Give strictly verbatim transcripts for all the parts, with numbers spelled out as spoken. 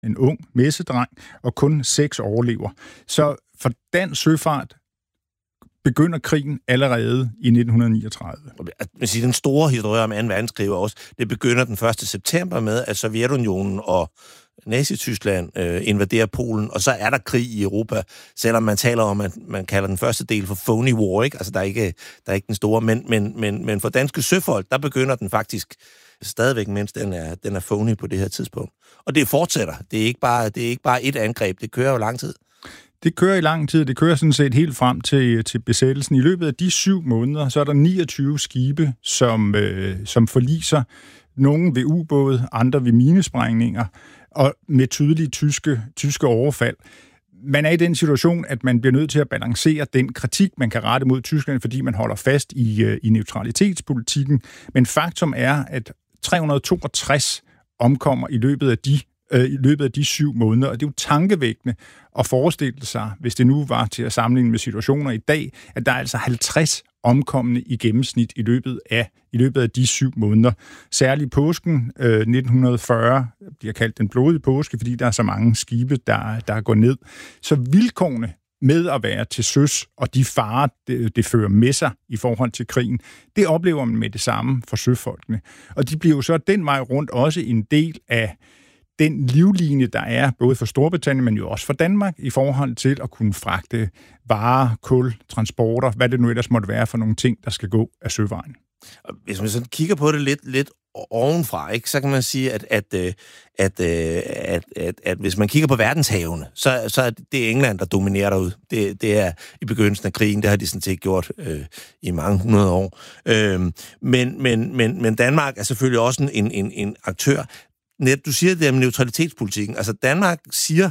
en ung messedreng, og kun seks overlever. Så for dansk søfart begynder krigen allerede i nitten niogtredive. Den store historie om anden verdenskrig også, det begynder den første september med, at Sovjetunionen og Nazi-Tyskland øh, invaderer Polen, og så er der krig i Europa, selvom man taler om, at man kalder den første del for phony war, ikke? Altså, der er ikke, der er ikke den store, men, men, men, men for danske søfolk, der begynder den faktisk stadigvæk, mens den er, den er phony på det her tidspunkt. Og det fortsætter. Det er ikke bare, det er ikke bare et angreb, det kører jo lang tid. Det kører i lang tid. Det kører sådan set helt frem til, til besættelsen. I løbet af de syv måneder, så er der niogtyve skibe, som, øh, som forliser. Nogle ved ubåde, andre ved minesprængninger, og med tydelige tyske, tyske overfald. Man er i den situation, at man bliver nødt til at balancere den kritik, man kan rette mod Tyskland, fordi man holder fast i, i neutralitetspolitikken. Men faktum er, at tre hundrede og toogtres omkommer i løbet af de i løbet af de syv måneder, og det er jo tankevækkende at forestille sig, hvis det nu var til at sammenligne med situationer i dag, at der er altså halvtreds omkomne i gennemsnit i løbet af, i løbet af de syv måneder. Særligt påsken øh, nitten fyrre bliver kaldt den blodige påske, fordi der er så mange skibe, der, der går ned. Så vilkårene med at være til søs, og de farer, det, det fører med sig i forhold til krigen, det oplever man med det samme for søfolkene. Og de bliver jo så den vej rundt også en del af den livline, der er både for Storbritannien, men jo også for Danmark, i forhold til at kunne fragte varer, kul, transporter, hvad det nu ellers måtte være for nogle ting, der skal gå af søvejen. Hvis man sådan kigger på det lidt, lidt ovenfra, ikke, så kan man sige, at, at, at, at, at, at, at hvis man kigger på verdenshavene, så, så er det England, der dominerer derude. Det, det er i begyndelsen af krigen, det har de sådan set gjort øh, i mange hundrede år. Øh, men, men, men, men Danmark er selvfølgelig også en, en, en aktør. Net, du siger det om neutralitetspolitikken. Altså Danmark siger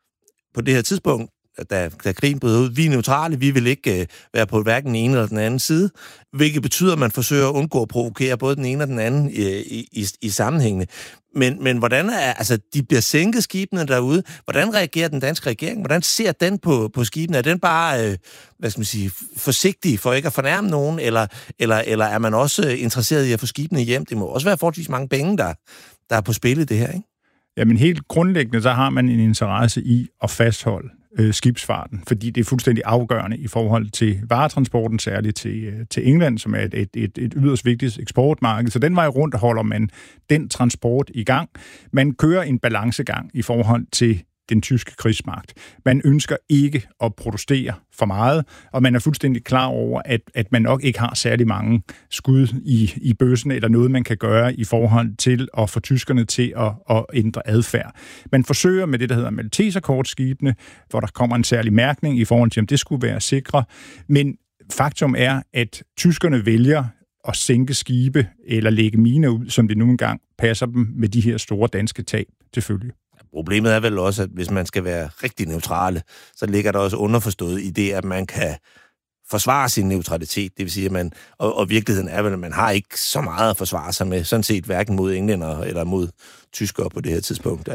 på det her tidspunkt, da, da krigen bryder ud, vi er neutrale, vi vil ikke øh, være på hverken den ene eller den anden side, hvilket betyder, at man forsøger at undgå at provokere både den ene og den anden i, i, i, i sammenhængene. Men, men hvordan er, altså, de bliver sænket skibene derude, hvordan reagerer den danske regering? Hvordan ser den på, på skibene? Er den bare, øh, hvad skal man sige, forsigtig for ikke at fornærme nogen, eller, eller, eller er man også interesseret i at få skibene hjem? Det må også være forholdsvis mange penge, der, der er på spil i det her, ikke? Jamen helt grundlæggende, så har man en interesse i at fastholde øh, skibsfarten, fordi det er fuldstændig afgørende i forhold til varetransporten, særligt til, øh, til England, som er et, et, et, et yderst vigtigt eksportmarked. Så den vej rundt holder man den transport i gang. Man kører en balancegang i forhold til den tyske krigsmagt. Man ønsker ikke at producere for meget, og man er fuldstændig klar over, at, at man nok ikke har særlig mange skud i, i bøssen, eller noget, man kan gøre i forhold til at få tyskerne til at, at ændre adfærd. Man forsøger med det, der hedder Malteserkortskibene, hvor der kommer en særlig mærkning i forhold til, om det skulle være sikre, men faktum er, at tyskerne vælger at sænke skibe eller lægge miner ud, som det nu engang passer dem med de her store danske tab til følge. Problemet er vel også, at hvis man skal være rigtig neutrale, så ligger der også underforstået i det, at man kan forsvare sin neutralitet. Det vil sige, at man, og, og virkeligheden er vel, at man har ikke så meget at forsvare sig med, sådan set hverken mod englænder eller mod tyskere på det her tidspunkt.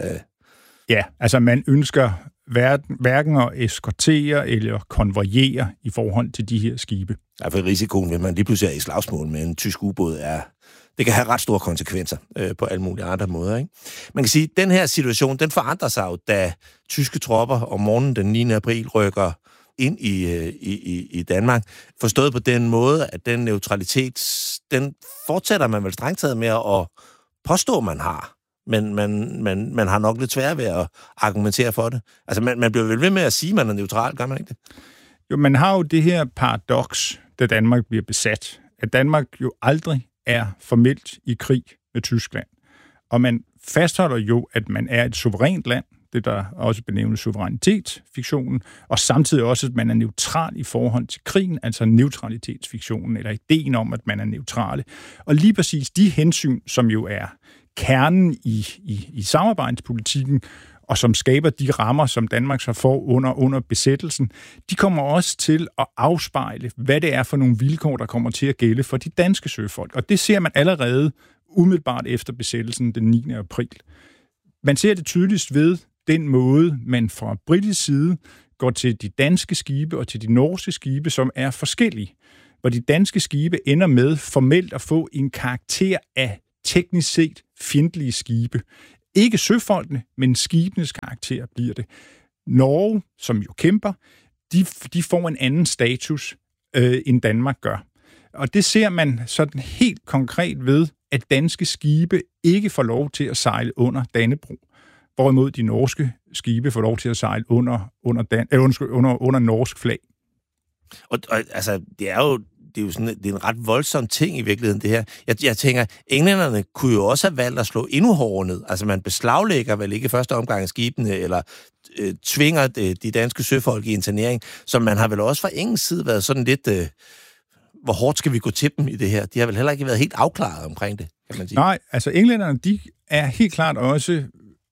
Ja, altså man ønsker hverken at eskortere eller konvojere i forhold til de her skibe. Ja, for risikoen ved, at man lige pludselig er i slagsmål med en tysk ubåd, er det kan have ret store konsekvenser øh, på alle mulige andre måder, ikke? Man kan sige, at den her situation, den forandrer sig jo, da tyske tropper om morgenen den niende april rykker ind i, øh, i, i Danmark. Forstået på den måde, at den neutralitet, den fortsætter man vel strengt taget med at påstå, man har. Men man, man, man har nok lidt svært ved at argumentere for det. Altså, man, man bliver vel ved med at sige, at man er neutral, gør man ikke det? Jo, man har jo det her paradoks, da Danmark bliver besat, at Danmark jo aldrig er formelt i krig med Tyskland. Og man fastholder jo, at man er et suverænt land, det der også benævnes suverænitetsfiktionen, og samtidig også, at man er neutral i forhold til krigen, altså neutralitetsfiktionen, eller ideen om, at man er neutrale. Og lige præcis de hensyn, som jo er kernen i, i, i samarbejdspolitikken, og som skaber de rammer, som Danmark så får under, under besættelsen, de kommer også til at afspejle, hvad det er for nogle vilkår, der kommer til at gælde for de danske søfolk. Og det ser man allerede umiddelbart efter besættelsen den niende april. Man ser det tydeligst ved den måde, man fra britisk side går til de danske skibe og til de norske skibe, som er forskellige. Hvor de danske skibe ender med formelt at få en karakter af teknisk set fjendtlige skibe. Ikke søfolkene, men skibenes karakter bliver det. Norge, som jo kæmper, de, de får en anden status, øh, end Danmark gør. Og det ser man sådan helt konkret ved, at danske skibe ikke får lov til at sejle under Dannebrog, hvorimod de norske skibe får lov til at sejle under, under, Dan, øh, under, under norsk flag. Og, og altså, det er jo det er jo sådan, det er en ret voldsom ting i virkeligheden, det her. Jeg, jeg tænker, englænderne kunne jo også have valgt at slå endnu hårdere ned. Altså, man beslaglægger vel ikke i første omgang skibene, eller øh, tvinger de, de danske søfolk i internering, så man har vel også fra engelsk side været sådan lidt, øh, hvor hårdt skal vi gå til dem i det her? De har vel heller ikke været helt afklaret omkring det, kan man sige. Nej, altså englænderne, de er helt klart også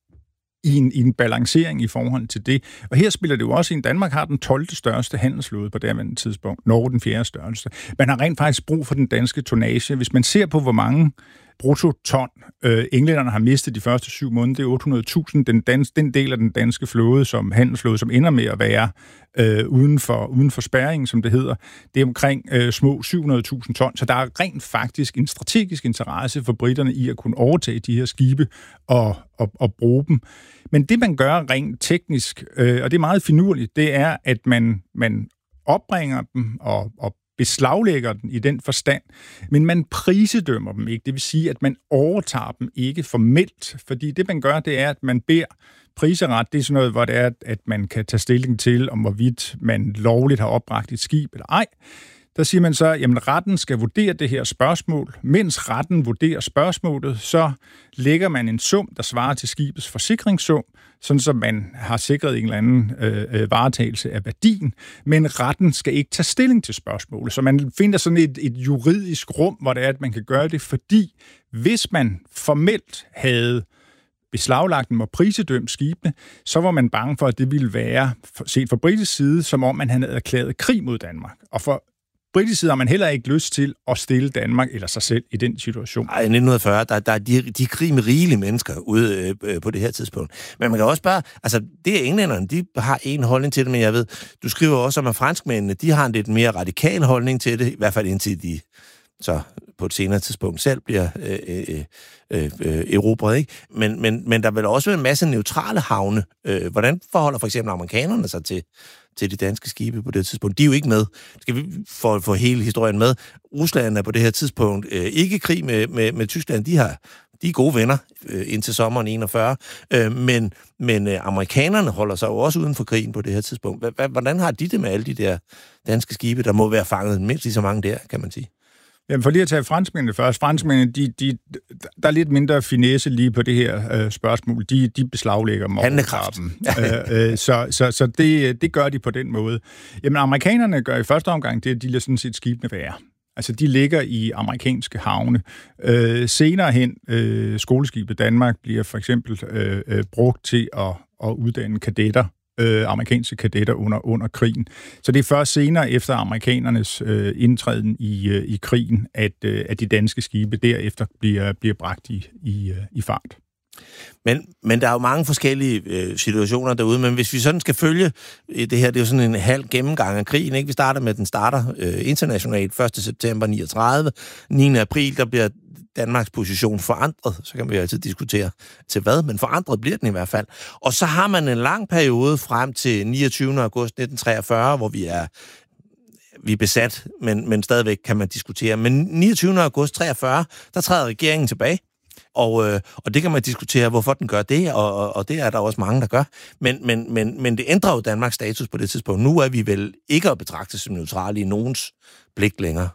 i en, i en balancering i forhold til det. Og her spiller det jo også ind. Danmark har den tolvte største handelsflåde på det tidspunkt. Norge den fjerde største. Man har rent faktisk brug for den danske tonnage. Hvis man ser på, hvor mange bruttoton øh, englænderne har mistet de første syv måneder, det er otte hundrede tusind. Den, dans, den del af den danske flåde, som handelsflåde, som ender med at være øh, uden, for, uden for spærringen, som det hedder, det er omkring øh, små syv hundrede tusind ton. Så der er rent faktisk en strategisk interesse for briterne i at kunne overtage de her skibe og, og, og bruge dem. Men det, man gør rent teknisk, øh, og det er meget finurligt, det er, at man, man opbringer dem og, og beslaglægger den i den forstand, men man prisedømmer dem ikke. Det vil sige, at man overtager dem ikke formelt, fordi det, man gør, det er, at man beder priseret. Det er sådan noget, hvor det er, at man kan tage stilling til, om hvorvidt man lovligt har opbragt et skib eller ej. Der siger man så, jamen retten skal vurdere det her spørgsmål. Mens retten vurderer spørgsmålet, så lægger man en sum, der svarer til skibets forsikringssum, sådan som man har sikret en eller anden øh, varetagelse af værdien, men retten skal ikke tage stilling til spørgsmålet. Så man finder sådan et, et juridisk rum, hvor det er, at man kan gøre det, fordi hvis man formelt havde beslaglagt dem og prisedømt skibene, så var man bange for, at det ville være, set fra britisk side, som om man havde erklæret krig mod Danmark. Og for britisk side har man heller ikke lyst til at stille Danmark eller sig selv i den situation. Ej, i nitten fyrre, der, der er de, de krig med rigelige mennesker ude øh, på det her tidspunkt. Men man kan også bare, altså det er englænderne, de har en holdning til det, men jeg ved, du skriver også om, at franskmændene, de har en lidt mere radikal holdning til det, i hvert fald indtil de så på et senere tidspunkt selv bliver øh, øh, øh, øh, erobret, ikke? Men, men, men der vil også være en masse neutrale havne. Øh, hvordan forholder for eksempel amerikanerne sig til til de danske skibe på det tidspunkt? De er jo ikke med. Skal vi få, få hele historien med? Rusland er på det her tidspunkt øh, ikke i krig med, med, med Tyskland. De har de er gode venner øh, indtil sommeren enogfyrre. Øh, men men øh, amerikanerne holder sig jo også uden for krigen på det her tidspunkt. H- h- hvordan har de det med alle de der danske skibe, der må være fanget mindst lige så mange der, kan man sige? Jamen for lige at tage franskmændene først. Franskmændene, de, de, der er lidt mindre finesse lige på det her øh, spørgsmål. De, de beslaglægger dem. Handlekraft. øh, øh, så så, så det, det gør de på den måde. Jamen amerikanerne gør i første omgang det, at de lader sådan set skibene være. Altså de ligger i amerikanske havne. Øh, senere hen, øh, skoleskibet Danmark bliver for eksempel øh, øh, brugt til at, at uddanne kadetter. Øh, amerikanske kadetter under, under krigen. Så det er først senere efter amerikanernes øh, indtræden i, øh, i krigen, at, øh, at de danske skibe derefter bliver, bliver bragt i, i, øh, i fart. Men, men der er jo mange forskellige øh, situationer derude, men hvis vi sådan skal følge det her, det er jo sådan en halv gennemgang af krigen, ikke? Vi starter med, den starter øh, internationalt første september niogtredive. niende april, der bliver Danmarks position forandret, så kan vi jo altid diskutere til hvad, men forandret bliver den i hvert fald. Og så har man en lang periode frem til niogtyvende august nitten treogfyrre, hvor vi er vi er besat, men, men stadigvæk kan man diskutere. Men niogtyvende august treogfyrre, der træder regeringen tilbage, og, øh, og det kan man diskutere, hvorfor den gør det, og, og, og det er der også mange, der gør. Men, men, men, men det ændrer jo Danmarks status på det tidspunkt. Nu er vi vel ikke at betragte som neutrale i nogens blik længere.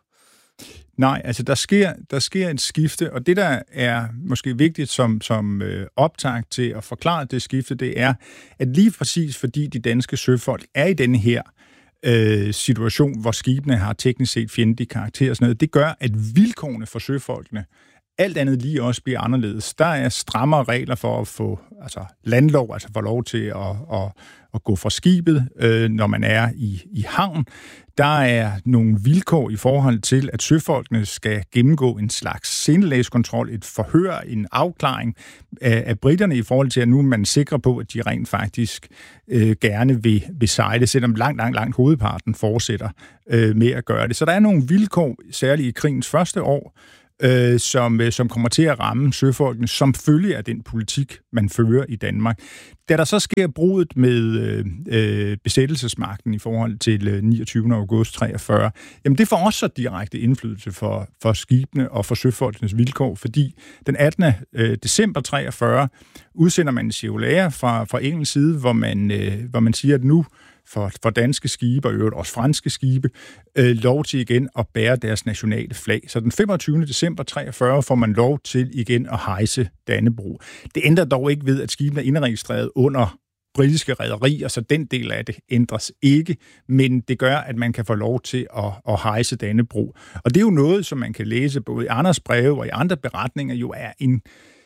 Nej, altså der sker, der sker et skifte, og det, der er måske vigtigt som, som øh, optakt til at forklare det skifte, det er, at lige præcis fordi de danske søfolk er i denne her øh, situation, hvor skibene har teknisk set fjendtlig karakter og sådan noget, det gør, at vilkårene for søfolkene alt andet lige også bliver anderledes. Der er strammere regler for at få altså landlov, altså få lov til at, at, at gå fra skibet, øh, når man er i, i havn. Der er nogle vilkår i forhold til, at søfolkene skal gennemgå en slags sindelagskontrol, et forhør, en afklaring af, af britterne i forhold til, at nu er man sikker på, at de rent faktisk øh, gerne vil, vil sejle, selvom langt, langt, langt hovedparten fortsætter øh, med at gøre det. Så der er nogle vilkår, særligt i krigens første år, øh, som, øh, som kommer til at ramme søfolkene, som følge af den politik, man fører i Danmark. Da der så sker brudet med øh, besættelsesmagten i forhold til øh, niogtyvende august treogfyrre, jamen det får også så direkte indflydelse for, for skibene og for søfolkenes vilkår, fordi den attende december treogfyrre udsender man en cirkulære fra, fra engelsk side, hvor man, øh, hvor man siger, at nu for, for danske skibe, og i øvrigt også franske skibe, øh, lov til igen at bære deres nationale flag. Så den femogtyvende december treogfyrre får man lov til igen at hejse Dannebrog. Det ændrer dog ikke ved, at skibene er indregistreret under britiske rederier, så den del af det ændres ikke, men det gør, at man kan få lov til at, at hejse Dannebrog. Og det er jo noget, som man kan læse både i Anders breve og i andre beretninger, jo er en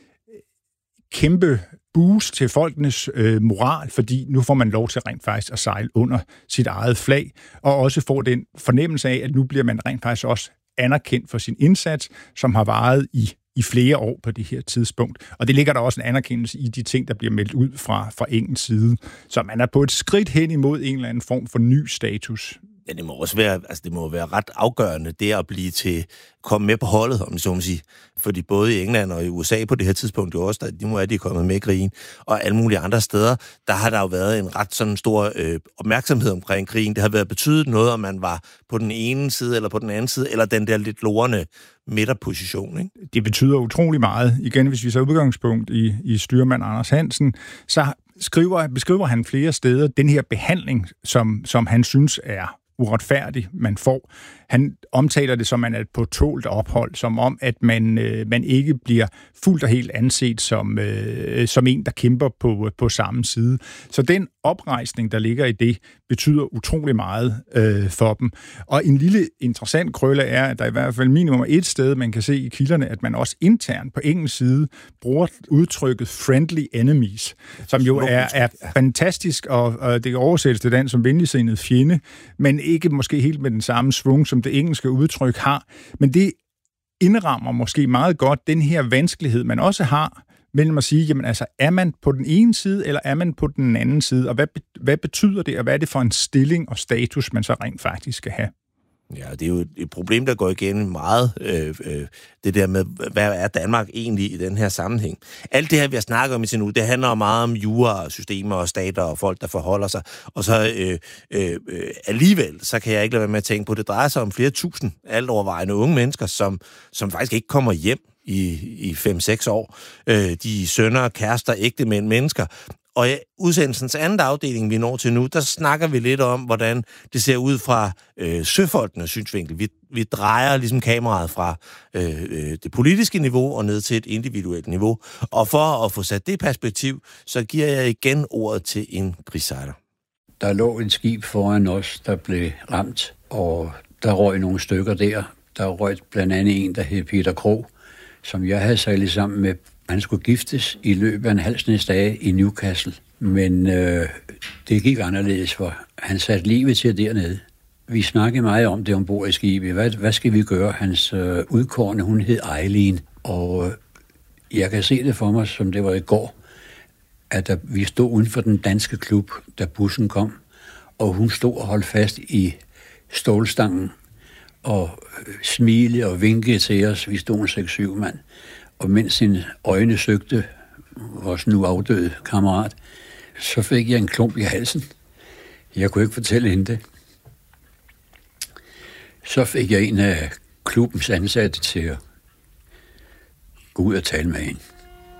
kæmpe boost til folkenes øh, moral, fordi nu får man lov til rent faktisk at sejle under sit eget flag, og også får den fornemmelse af, at nu bliver man rent faktisk også anerkendt for sin indsats, som har varet i, i flere år på det her tidspunkt. Og det ligger der også en anerkendelse i de ting, der bliver meldt ud fra, fra engelsk side. Så man er på et skridt hen imod en eller anden form for ny status. Ja, det må også være, altså det må være ret afgørende, det at blive til, komme med på holdet, om så må sige. Fordi både i England og i U S A på det her tidspunkt, jo også, der, de må have de kommet med i krigen, og alle mulige andre steder, der har der jo været en ret sådan stor øh, opmærksomhed omkring krigen. Det har været betydet noget, om man var på den ene side, eller på den anden side, eller den der lidt lorende midterposition, ikke? Det betyder utrolig meget. Igen, hvis vi så udgangspunkt i, i styrmand Anders Hansen, så skriver, beskriver han flere steder den her behandling, som, som han synes er uretfærdig, man får. Han omtaler det som, man er på tålt ophold, som om, at man, øh, man ikke bliver fuldt og helt anset som, øh, som en, der kæmper på, på samme side. Så den oprejsning, der ligger i det, betyder utrolig meget øh, for dem. Og en lille interessant krølle er, at der i hvert fald minimum et sted, man kan se i kilderne, at man også internt på engelsk side bruger udtrykket friendly enemies, som jo er, er fantastisk, og, og det kan oversættes til den som venligsindet fjende, men ikke måske helt med den samme svung, som det engelske udtryk har. Men det indrammer måske meget godt den her vanskelighed, man også har mellem at sige, jamen altså, er man på den ene side, eller er man på den anden side? Og hvad, hvad betyder det, og hvad er det for en stilling og status, man så rent faktisk skal have? Ja, det er jo et problem, der går igen meget, øh, øh, det der med, hvad er Danmark egentlig i den her sammenhæng. Alt det her, vi har snakket om i sin uge, det handler meget om jura og systemer og stater og folk, der forholder sig. Og så øh, øh, alligevel, så kan jeg ikke lade være med at tænke på, det drejer sig om flere tusind alt overvejende unge mennesker, som, som faktisk ikke kommer hjem i, i fem seks år. Øh, de sønner, kærester, ægtemænd, mennesker. Og i udsendelsens anden afdeling, vi når til nu, der snakker vi lidt om, hvordan det ser ud fra øh, søfolkenes synsvinkel. Vi, vi drejer ligesom kameraet fra øh, det politiske niveau og ned til et individuelt niveau. Og for at få sat det perspektiv, så giver jeg igen ordet til en krigssejler. Der lå en skib foran os, der blev ramt, og der røg nogle stykker der. Der røg blandt andet en, der hed Peter Krog, som jeg havde sejlet sammen med. Han skulle giftes i løbet af en halv snes dage i Newcastle, men øh, det gik anderledes, for han satte livet til dernede. Vi snakkede meget om det ombord i skibet. Hvad, hvad skal vi gøre? Hans øh, udkårne, hun hed Eileen, og øh, jeg kan se det for mig, som det var i går, at der, vi stod uden for den danske klub, da bussen kom, og hun stod og holdt fast i stålstangen og øh, smilede og vinkede til os. Vi stod en seks syv mand. Og mens sine øjne søgte vores nu afdøde kammerat, så fik jeg en klump i halsen. Jeg kunne ikke fortælle hende det. Så fik jeg en af klubbens ansatte til at gå ud og tale med hende.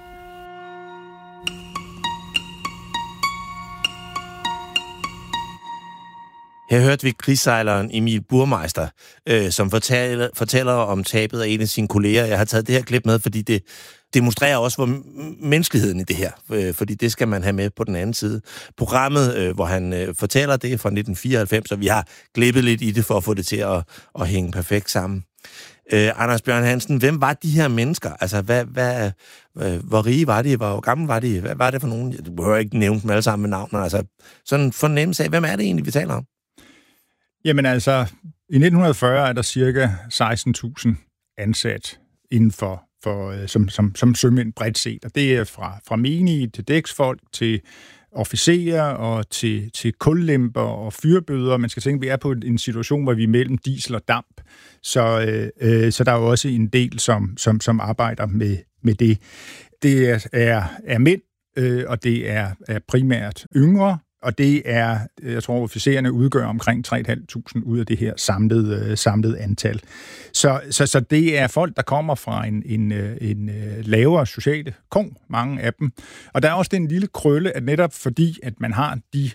Her hørte vi krigssejleren Emil Burmeister, øh, som fortæller, fortæller om tabet af en af sine kolleger. Jeg har taget det her klip med, fordi det demonstrerer også hvor menneskeligheden i det her, øh, fordi det skal man have med på den anden side. Programmet, øh, hvor han øh, fortæller det fra nitten fireoghalvfems, og vi har glippet lidt i det for at få det til at, at hænge perfekt sammen. Øh, Anders Bjørn Hansen, hvem var de her mennesker? Altså, hvad, hvad, øh, hvor rige var de? Hvor gamle var de? Hvad var det for nogen? Du behøver ikke nævne dem alle sammen med navn, men altså, sådan en fornemmelse af, hvem er det egentlig, vi taler om? Jamen altså, i nitten fyrre er der cirka seksten tusind ansat inden for, for, som, som, som sømænd bredt set, og det er fra, fra menige til dæksfolk til officerer og til, til kullemper og fyrbøder. Man skal tænke, at vi er på en situation, hvor vi er mellem diesel og damp. Så, øh, så der er jo også en del, som, som, som arbejder med, med det. Det er, er, er mænd, øh, og det er, er primært yngre, og det er, jeg tror, officererne udgør omkring tre tusind fem hundrede ud af det her samlede, samlede antal. Så, så, så det er folk, der kommer fra en, en, en lavere sociale kong, mange af dem. Og der er også den lille krølle, at netop fordi, at man har de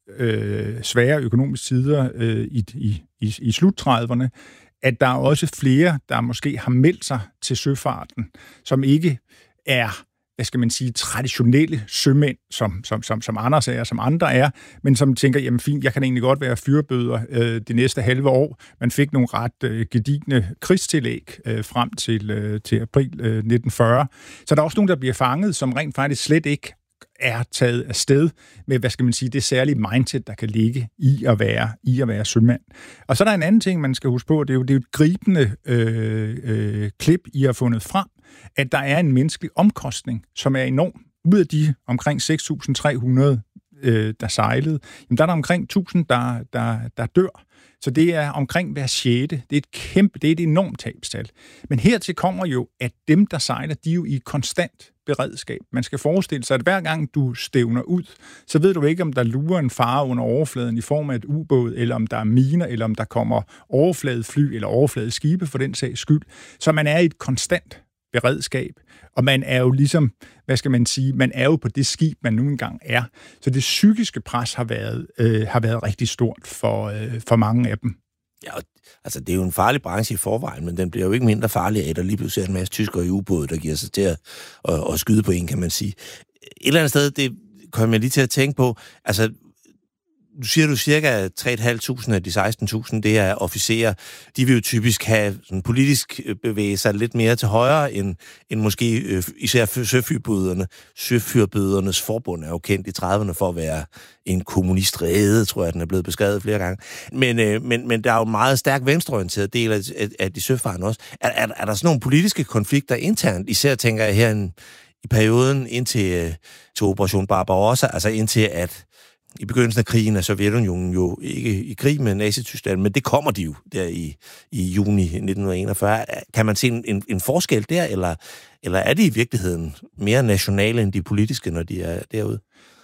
øh, svære økonomiske tider øh, i, i, i, i sluttrediverne, at der er også flere, der måske har meldt sig til søfarten, som ikke er, hvad skal man sige, traditionelle sømænd, som, som, som, som Anders er, som andre er, men som tænker, jamen fint, jeg kan egentlig godt være fyrbøder øh, det næste halve år. Man fik nogle ret øh, gedigne krigstillæg øh, frem til, øh, til april øh, nitten fyrre. Så der er også nogen, der bliver fanget, som rent faktisk slet ikke er taget af sted med, hvad skal man sige, det særlige mindset, der kan ligge i at være, i at være sømand. Og så er der en anden ting, man skal huske på, det er jo, det er jo et gribende øh, øh, klip, I har fundet frem, at der er en menneskelig omkostning, som er enorm. Ud af de omkring seks tusind tre hundrede, øh, der sejlede, jamen der er der omkring tusind, der, der, der dør. Så det er omkring hver sjette. Det er et kæmpe, det er et enormt tabstal. Men hertil kommer jo, at dem, der sejler, de er jo i konstant beredskab. Man skal forestille sig, at hver gang du stævner ud, så ved du ikke, om der lurer en fare under overfladen i form af et ubåd, eller om der er miner, eller om der kommer overfladefly eller overfladeskibe for den sags skyld. Så man er i et konstant beredskab, og man er jo ligesom, hvad skal man sige, man er jo på det skib, man nu engang er. Så det psykiske pres har været, øh, har været rigtig stort for, øh, for mange af dem. Ja, altså det er jo en farlig branche i forvejen, men den bliver jo ikke mindre farlig af, at der lige pludselig er en masse tyskere i ubåde, der giver sig til at, at, at skyde på en, kan man sige. Et eller andet sted, det kommer jeg lige til at tænke på, altså du siger du cirka tre tusind fem hundrede af de seksten tusind, det er officerer. De vil jo typisk have sådan politisk bevæge sig lidt mere til højre, end, end måske øh, især søfyrbøderne. Søfyrbødernes forbund er jo kendt i trediverne for at være en kommunistræde, tror jeg, den er blevet beskrevet flere gange. Men, øh, men, men der er jo en meget stærk venstreorienteret del af, af, af de søfarende også. Er, er, er der sådan nogle politiske konflikter internt? Især tænker jeg her en, i perioden indtil øh, til Operation Barbarossa, altså indtil at i begyndelsen af krigen er Sovjetunionen jo ikke i krig med Nazi-Tyskland, men det kommer de jo der i, i juni nitten enogfyrre. Kan man se en, en, en forskel der, eller, eller er de i virkeligheden mere nationale end de politiske, når de er derude?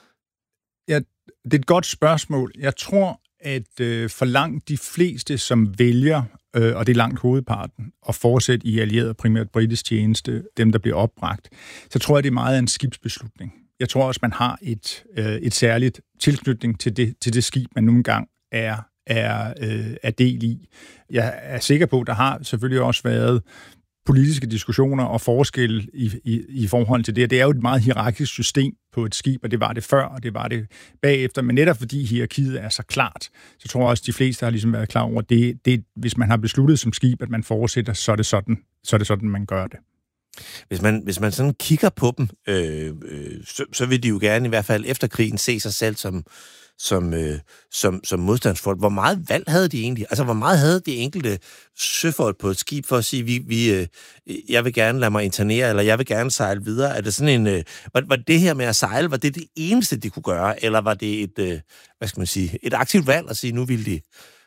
Ja, det er et godt spørgsmål. Jeg tror, at øh, for langt de fleste, som vælger, øh, og det er langt hovedparten, at fortsætte i allieret primært britisk tjeneste, dem der bliver opbragt, så tror jeg, det er meget af en skibsbeslutning. Jeg tror også, man har et, øh, et særligt tilknytning til det, til det skib, man nu engang er, er, øh, er del i. Jeg er sikker på, at der har selvfølgelig også været politiske diskussioner og forskelle i, i, i forhold til det. Det er jo et meget hierarkisk system på et skib, og det var det før, og det var det bagefter. Men netop fordi hierarkiet er så klart, så tror jeg også, at de fleste har ligesom været klar over, at det, det, hvis man har besluttet som skib, at man fortsætter, så er det sådan, så er det sådan man gør det. Hvis man, hvis man sådan kigger på dem, øh, øh, så, så vil de jo gerne i hvert fald efter krigen se sig selv som, som, øh, som, som modstandsfolk. Hvor meget valg havde de egentlig? Altså, hvor meget havde de enkelte søfolk på et skib for at sige, vi, vi, øh, jeg vil gerne lade mig internere, eller jeg vil gerne sejle videre? Er det sådan en, øh, var, var det her med at sejle, var det det eneste, de kunne gøre? Eller var det et, øh, hvad skal man sige, et aktivt valg at sige, nu vil de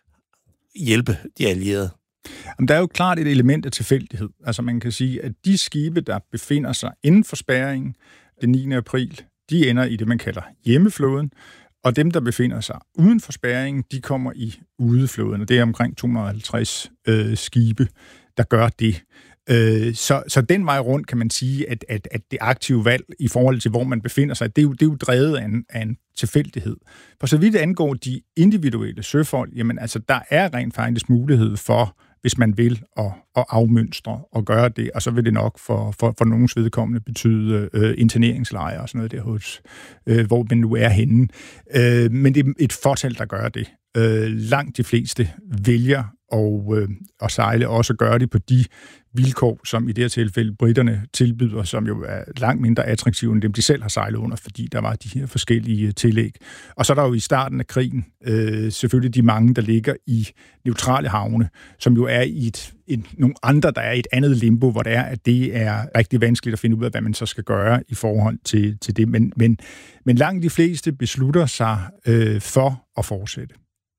hjælpe de allierede? Jamen, der er jo klart et element af tilfældighed. Altså man kan sige, at de skibe, der befinder sig inden for spærringen den niende april, de ender i det, man kalder hjemmeflåden, og dem, der befinder sig uden for spærringen, de kommer i udeflåden, og det er omkring to hundrede og halvtreds øh, skibe, der gør det. Øh, så, så den vej rundt kan man sige, at, at, at det aktive valg i forhold til, hvor man befinder sig, det er jo, det er jo drevet af en, af en tilfældighed. For så vidt angår de individuelle søfolk, jamen altså, der er rent faktisk mulighed for, hvis man vil, at, at afmønstre og gøre det, og så vil det nok for, for, for nogens vedkommende betyde øh, interneringslejre og sådan noget der hos, øh, hvor man nu er henne. Øh, men det er et fortal, der gør det. Øh, langt de fleste vælger og, øh, at sejle, og også gøre det på de vilkår, som i det her tilfælde britterne tilbyder, som jo er langt mindre attraktive end dem, de selv har sejlet under, fordi der var de her forskellige tillæg. Og så er der jo i starten af krigen øh, selvfølgelig de mange, der ligger i neutrale havne, som jo er i et, et, nogle andre, der er i et andet limbo, hvor det er, at det er rigtig vanskeligt at finde ud af, hvad man så skal gøre i forhold til, til det. Men, men, men langt de fleste beslutter sig øh, for at fortsætte.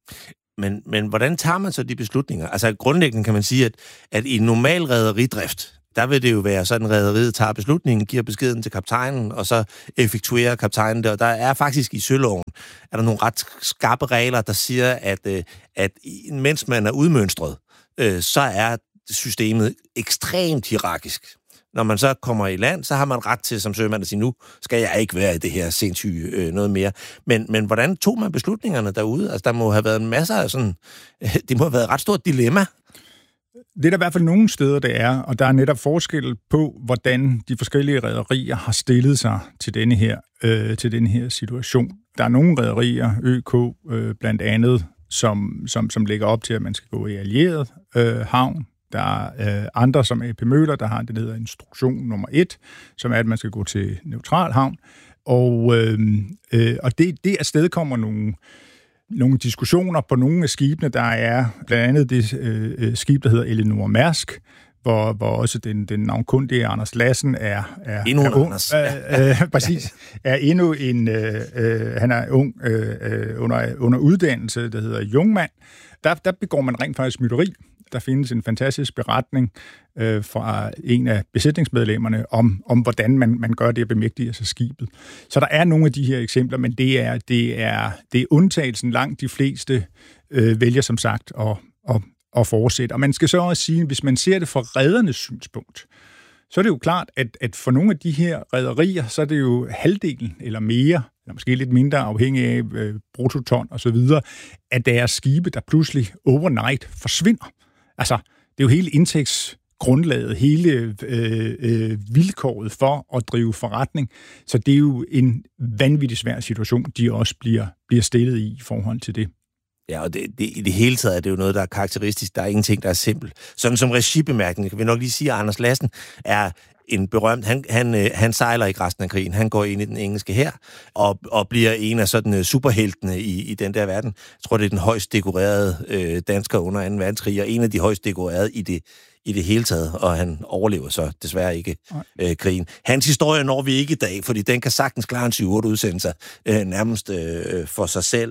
Men, men hvordan tager man så de beslutninger? Altså grundlæggende kan man sige, at, at i en normal rederidrift, der vil det jo være sådan, at rederiet tager beslutningen, giver beskeden til kaptajnen, og så effektuerer kaptajnen det. Og der er faktisk i søloven, er der nogle ret skarpe regler, der siger, at, at mens man er udmønstret, så er systemet ekstremt hierarkisk. Når man så kommer i land, så har man ret til som sømand at sige, nu skal jeg ikke være i det her sindssyge øh, noget mere. Men, men hvordan tog man beslutningerne derude? Altså, der må have været en masse af sådan... Øh, det må have været et ret stort dilemma. Det er der i hvert fald nogle steder, det er, og der er netop forskel på, hvordan de forskellige rederier har stillet sig til denne her, øh, til denne her situation. Der er nogle rederier, Ø K øh, blandt andet, som, som, som lægger op til, at man skal gå i allieret øh, havn. Der er øh, andre, som A P Møller, der har det, der hedder instruktion nummer et, som er, at man skal gå til neutral havn. Og, øh, øh, og det, det afsted kommer nogle, nogle diskussioner på nogle af skibene. Der er blandt andet det øh, skib, der hedder Elinor Mærsk, hvor, hvor også den, den navnkundige Anders Lassen er, er, endnu er ung. Anders. Øh, øh, præcis. Er endnu en... Øh, øh, han er ung øh, under, under uddannelse, der hedder Jungmand. Der, der begår man rent faktisk mytteri. Der findes en fantastisk beretning øh, fra en af besætningsmedlemmerne om, om hvordan man, man gør det at bemægtige sig skibet. Så der er nogle af de her eksempler, men det er, det er, det er undtagelsen. Langt de fleste øh, vælger som sagt at, at, at fortsætte. Og man skal så også sige, hvis man ser det fra redernes synspunkt, så er det jo klart, at, at for nogle af de her rederier, så er det jo halvdelen eller mere, eller måske lidt mindre afhængig af øh, bruttoton og så videre, af deres skibe, der pludselig overnight forsvinder. Altså, det er jo hele indtægtsgrundlaget, hele øh, øh, vilkåret for at drive forretning. Så det er jo en vanvittig svær situation, de også bliver, bliver stillet i i forhold til det. Ja, og det, det, i det hele taget er det jo noget, der er karakteristisk. Der er ingenting, der er simpelt. Sådan som regibemærkning, kan vi nok lige sige, at Anders Lassen er en berømt, han, han, han sejler ikke resten af krigen, han går ind i den engelske hær, og, og bliver en af sådan superheltene i, i den der verden. Jeg tror, det er den højst dekorerede øh, dansker under anden verdenskrig, og en af de højst dekorerede i det, i det hele taget, og han overlever så desværre ikke øh, krigen. Hans historie når vi ikke i dag, fordi den kan sagtens klare en syv otte udsendelser øh, nærmest øh, for sig selv.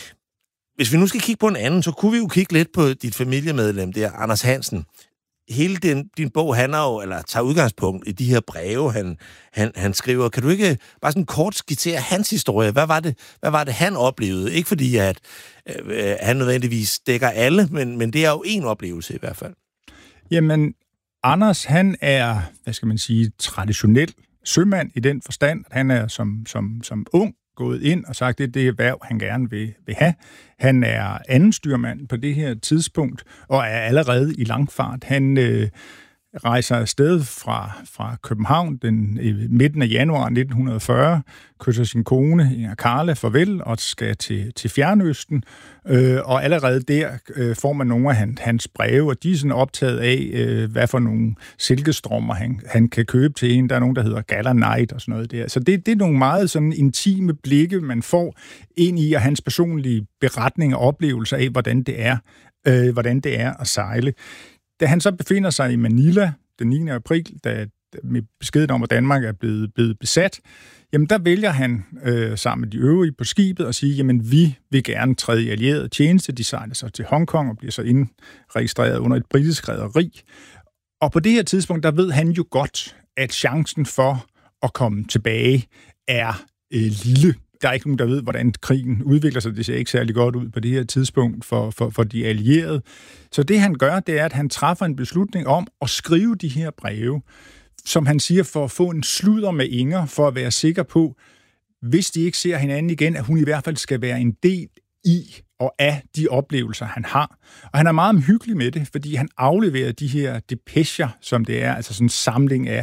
Hvis vi nu skal kigge på en anden, så kunne vi jo kigge lidt på dit familiemedlem der, Anders Hansen. Hele din, din bog handler jo, eller tager udgangspunkt i de her breve, han, han, han skriver. Kan du ikke bare sådan kort skitsere hans historie? Hvad var det, hvad var det han oplevede? Ikke fordi, at øh, han nødvendigvis dækker alle, men, men det er jo en oplevelse i hvert fald. Jamen, Anders, han er, hvad skal man sige, traditionel sømand i den forstand, at han er som, som, som ung gået ind og sagt, det er det erhverv, han gerne vil, vil have. Han er anden styrmand på det her tidspunkt, og er allerede i langfart. Han øh, rejser afsted fra, fra København den øh, midten af januar nitten fyrre, kysser sin kone, Inger Karla, farvel, og skal til, til Fjernøsten. Øh, og allerede der øh, får man nogle af han, hans breve, og de er sådan optaget af, øh, hvad for nogle silkestrømmer han, han kan købe til en. Der er nogen, der hedder Gala Night og sådan noget der. Så det, det er nogle meget sådan intime blikke, man får ind i, og hans personlige beretning og oplevelser af, hvordan det er, øh, hvordan det er at sejle. Da han så befinder sig i Manila den niende april, da med beskeden om, at Danmark er blevet, blevet besat, jamen der vælger han øh, sammen med de øvrige på skibet at sige, jamen vi vil gerne træde i allieret tjeneste. De sejler så til Hongkong og bliver så indregistreret under et britisk rederi. Og på det her tidspunkt, der ved han jo godt, at chancen for at komme tilbage er øh, lille. Der er ikke nogen, der ved, hvordan krigen udvikler sig. Det ser ikke særlig godt ud på det her tidspunkt for, for, for de allierede. Så det, han gør, det er, at han træffer en beslutning om at skrive de her breve, som han siger, for at få en sludder med Inger, for at være sikker på, hvis de ikke ser hinanden igen, at hun i hvert fald skal være en del i og af de oplevelser, han har. Og han er meget omhyggelig med det, fordi han afleverer de her depecher, som det er, altså sådan en samling af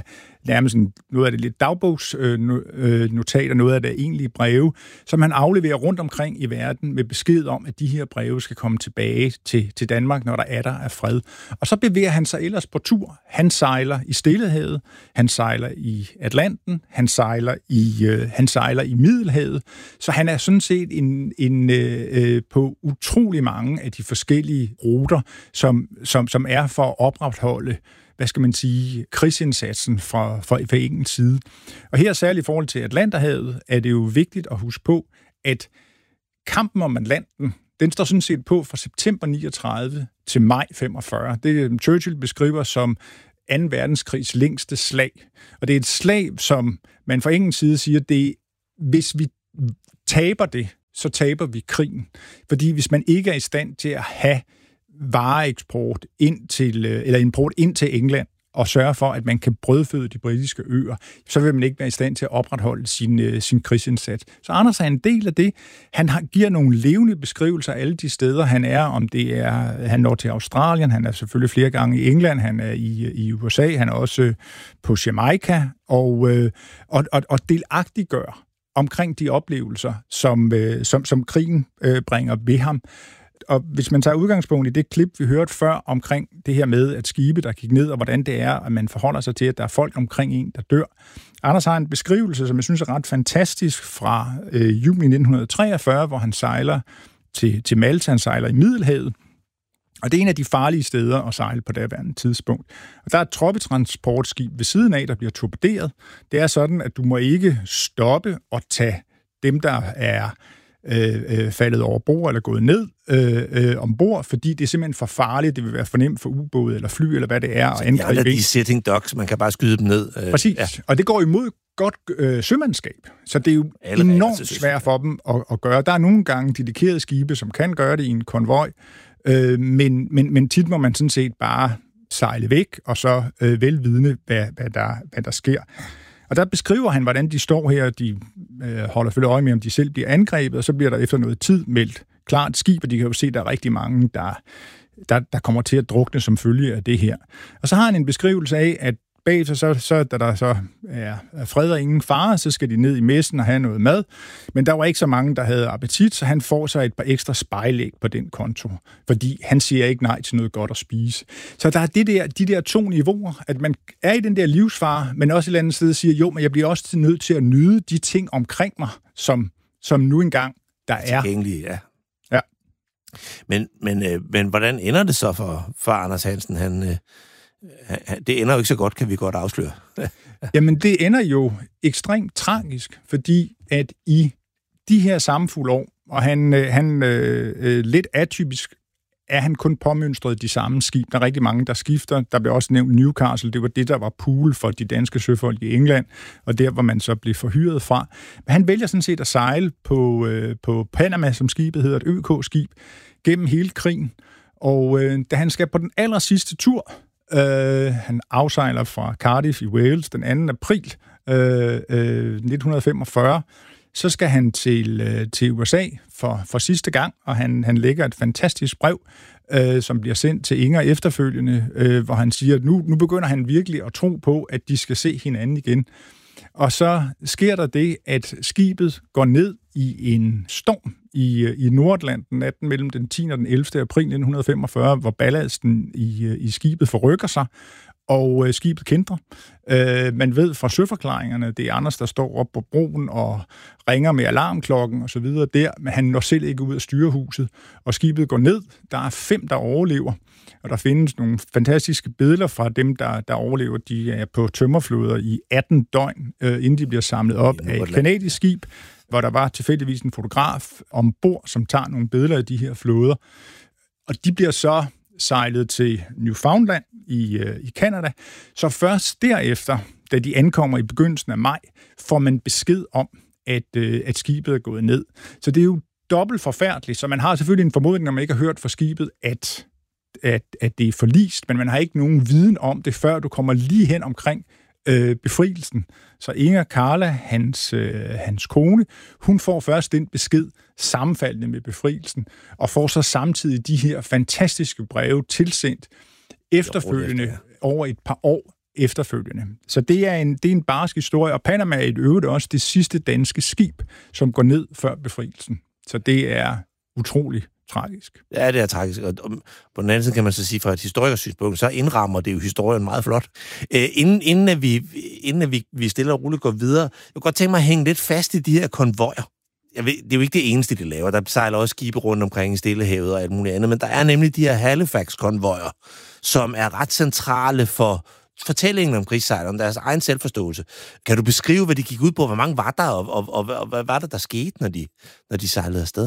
nærmest noget af det lidt dagbogsnotater, noget af det egentlige breve, som han afleverer rundt omkring i verden med besked om, at de her breve skal komme tilbage til, til Danmark, når der er der er fred. Og så bevæger han sig ellers på tur. Han sejler i Stillehavet, han sejler i Atlanten, han sejler i, øh, han sejler i Middelhavet, så han er sådan set en, en, øh, på utrolig mange af de forskellige ruter, som, som, som er for at opretholde, hvad skal man sige, krigsindsatsen fra, fra, fra engelsk side. Og her særligt i forhold til Atlanterhavet er det jo vigtigt at huske på, at kampen om Atlanten, den står sådan set på fra september niogtredive til maj femogfyrre. Det Churchill beskriver som anden verdenskrigs længste slag. Og det er et slag, som man fra engelsk side siger, det hvis vi taber det, så taber vi krigen. Fordi hvis man ikke er i stand til at have vareeksport ind til, eller import ind til England, og sørge for, at man kan brødføde de britiske øer, så vil man ikke være i stand til at opretholde sin, sin krigsindsats. Så Anders er en del af det. Han har, giver nogle levende beskrivelser af alle de steder, han er, om det er, han når til Australien, han er selvfølgelig flere gange i England, han er i, i U S A, han er også på Jamaica, og, og, og, og delagtiggør omkring de oplevelser, som, som, som krigen bringer ved ham. Og hvis man tager udgangspunkt i det klip, vi hørte før omkring det her med, at skibe, der gik ned, og hvordan det er, at man forholder sig til, at der er folk omkring en, der dør. Anders har en beskrivelse, som jeg synes er ret fantastisk, fra øh, juni nitten treogfyrre, hvor han sejler til, til Malta, han sejler i Middelhavet. Og det er en af de farlige steder at sejle på daværende tidspunkt. Og der er et troppetransportskib ved siden af, der bliver torpederet. Det er sådan, at du må ikke stoppe og tage dem, der er Øh, øh, faldet over bord eller gået ned øh, øh, ombord, fordi det er simpelthen for farligt. Det vil være for nemt for ubåde eller fly, eller hvad det er. Så ja, de sitting ducks, man kan bare skyde dem ned. Øh, Præcis, ja. Og det går imod godt øh, sømandskab. Så det er jo Alle enormt svært for dem at, at gøre. Der er nogle gange dedikerede skibe, som kan gøre det i en konvoj, øh, men, men, men tit må man sådan set bare sejle væk, og så øh, velvidende, hvad, hvad, der, hvad der sker. Og der beskriver han, hvordan de står her, de øh, holder selvfølgelig øje med, om de selv bliver angrebet, og så bliver der efter noget tid meldt klart skib, og de kan jo se, at der er rigtig mange, der, der, der kommer til at drukne som følge af det her. Og så har han en beskrivelse af, at bagefter, så, så, da der så er fred og ingen fare, så skal de ned i messen og have noget mad. Men der var ikke så mange, der havde appetit, så han får sig et par ekstra spejlæg på den konto, fordi han siger ikke nej til noget godt at spise. Så der er det der, de der to niveauer, at man er i den der livsfare, men også et eller andet sted siger, jo, men jeg bliver også nødt til at nyde de ting omkring mig, som, som nu engang der er. Tilgængelige, ja. Ja. Men, men, øh, men hvordan ender det så for, for Anders Hansen? Han... Øh Det ender jo ikke så godt, kan vi godt afsløre. Jamen, det ender jo ekstremt tragisk, fordi at i de her sammenfulde år, og han, han øh, lidt atypisk, er han kun påmønstret de samme skib. Der er rigtig mange, der skifter. Der blev også nævnt Newcastle. Det var det, der var pool for de danske søfolk i England, og der, hvor man så blev forhyret fra. Men han vælger sådan set at sejle på, øh, på Panama, som skibet hedder, et Ø K-skib, gennem hele krigen. Og øh, da han skal på den aller sidste tur, Uh, han afsejler fra Cardiff i Wales den anden april uh, uh, nitten femogfyrre. Så skal han til, uh, til U S A for, for sidste gang, og han, han lægger et fantastisk brev, uh, som bliver sendt til Inger efterfølgende, uh, hvor han siger, at nu, nu begynder han virkelig at tro på, at de skal se hinanden igen. Og så sker der det, at skibet går ned i en storm i, i Nordatlanten natten mellem den tiende og den ellevte april nitten femogfyrre, hvor ballasten i, i skibet forrykker sig, og øh, skibet kæntrer. Øh, man ved fra søforklaringerne, det er Anders, der står op på broen og ringer med alarmklokken og så videre der, men han når selv ikke ud af styrehuset, og skibet går ned. Der er fem, der overlever, og der findes nogle fantastiske billeder fra dem, der, der overlever. De er på tømmerflåder i atten døgn, øh, inden de bliver samlet op af et kanadisk skib, hvor der var tilfældigvis en fotograf ombord, som tager nogle billeder af de her flåder. Og de bliver så sejlet til Newfoundland i, øh, i Canada. Så først derefter, da de ankommer i begyndelsen af maj, får man besked om, at, øh, at skibet er gået ned. Så det er jo dobbelt forfærdeligt. Så man har selvfølgelig en formodning, når man ikke har hørt fra skibet, at, at, at det er forlist, men man har ikke nogen viden om det, før du kommer lige hen omkring øh, befrielsen. Så Inger Carla, hans, øh, hans kone, hun får først den besked sammenfaldende med befrielsen, og får så samtidig de her fantastiske breve tilsendt efterfølgende over et par år efterfølgende. Så det er en, det er en barsk historie, og Panama er i øvrigt også det sidste danske skib, som går ned før befrielsen. Så det er utroligt tragisk. Ja, det er tragisk. Og på den anden side kan man så sige, fra et historikersynspunkt, så indrammer det jo historien meget flot. Æ, inden, inden, at vi, inden at vi, vi stille og roligt går videre, jeg kunne godt tænke mig at hænge lidt fast i de her konvojer. Jeg ved, det er jo ikke det eneste, de laver. Der sejler også skibe rundt omkring i Stillehavet og alt muligt andet, men der er nemlig de her Halifax-konvojer, som er ret centrale for fortællingen om krigssejlere, om deres egen selvforståelse. Kan du beskrive, hvad de gik ud på? Hvor mange var der, og, og, og, og hvad var der, der skete, når de, når de sejlede afsted?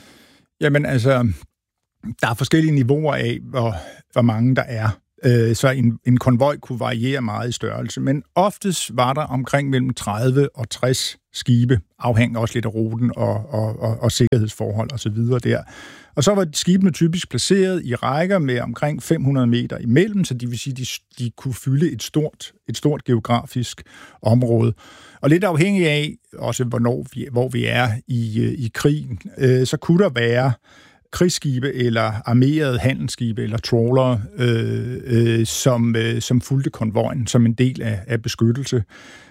Jamen altså, der er forskellige niveauer af, hvor, hvor mange der er. Så en, en konvoj kunne variere meget i størrelse, men oftest var der omkring mellem tredive og tres skibe, afhængig også lidt af ruten og, og, og, og sikkerhedsforhold og så videre der. Og så var skibene typisk placeret i rækker med omkring fem hundrede meter imellem, så det vil sige, at de, de kunne fylde et stort, et stort geografisk område. Og lidt afhængig af også, hvornår vi, hvor vi er i, i krigen, øh, så kunne der være krigsskibe eller armerede handelsskibe eller trawlere, øh, øh, som, øh, som fulgte konvojen som en del af, af beskyttelse.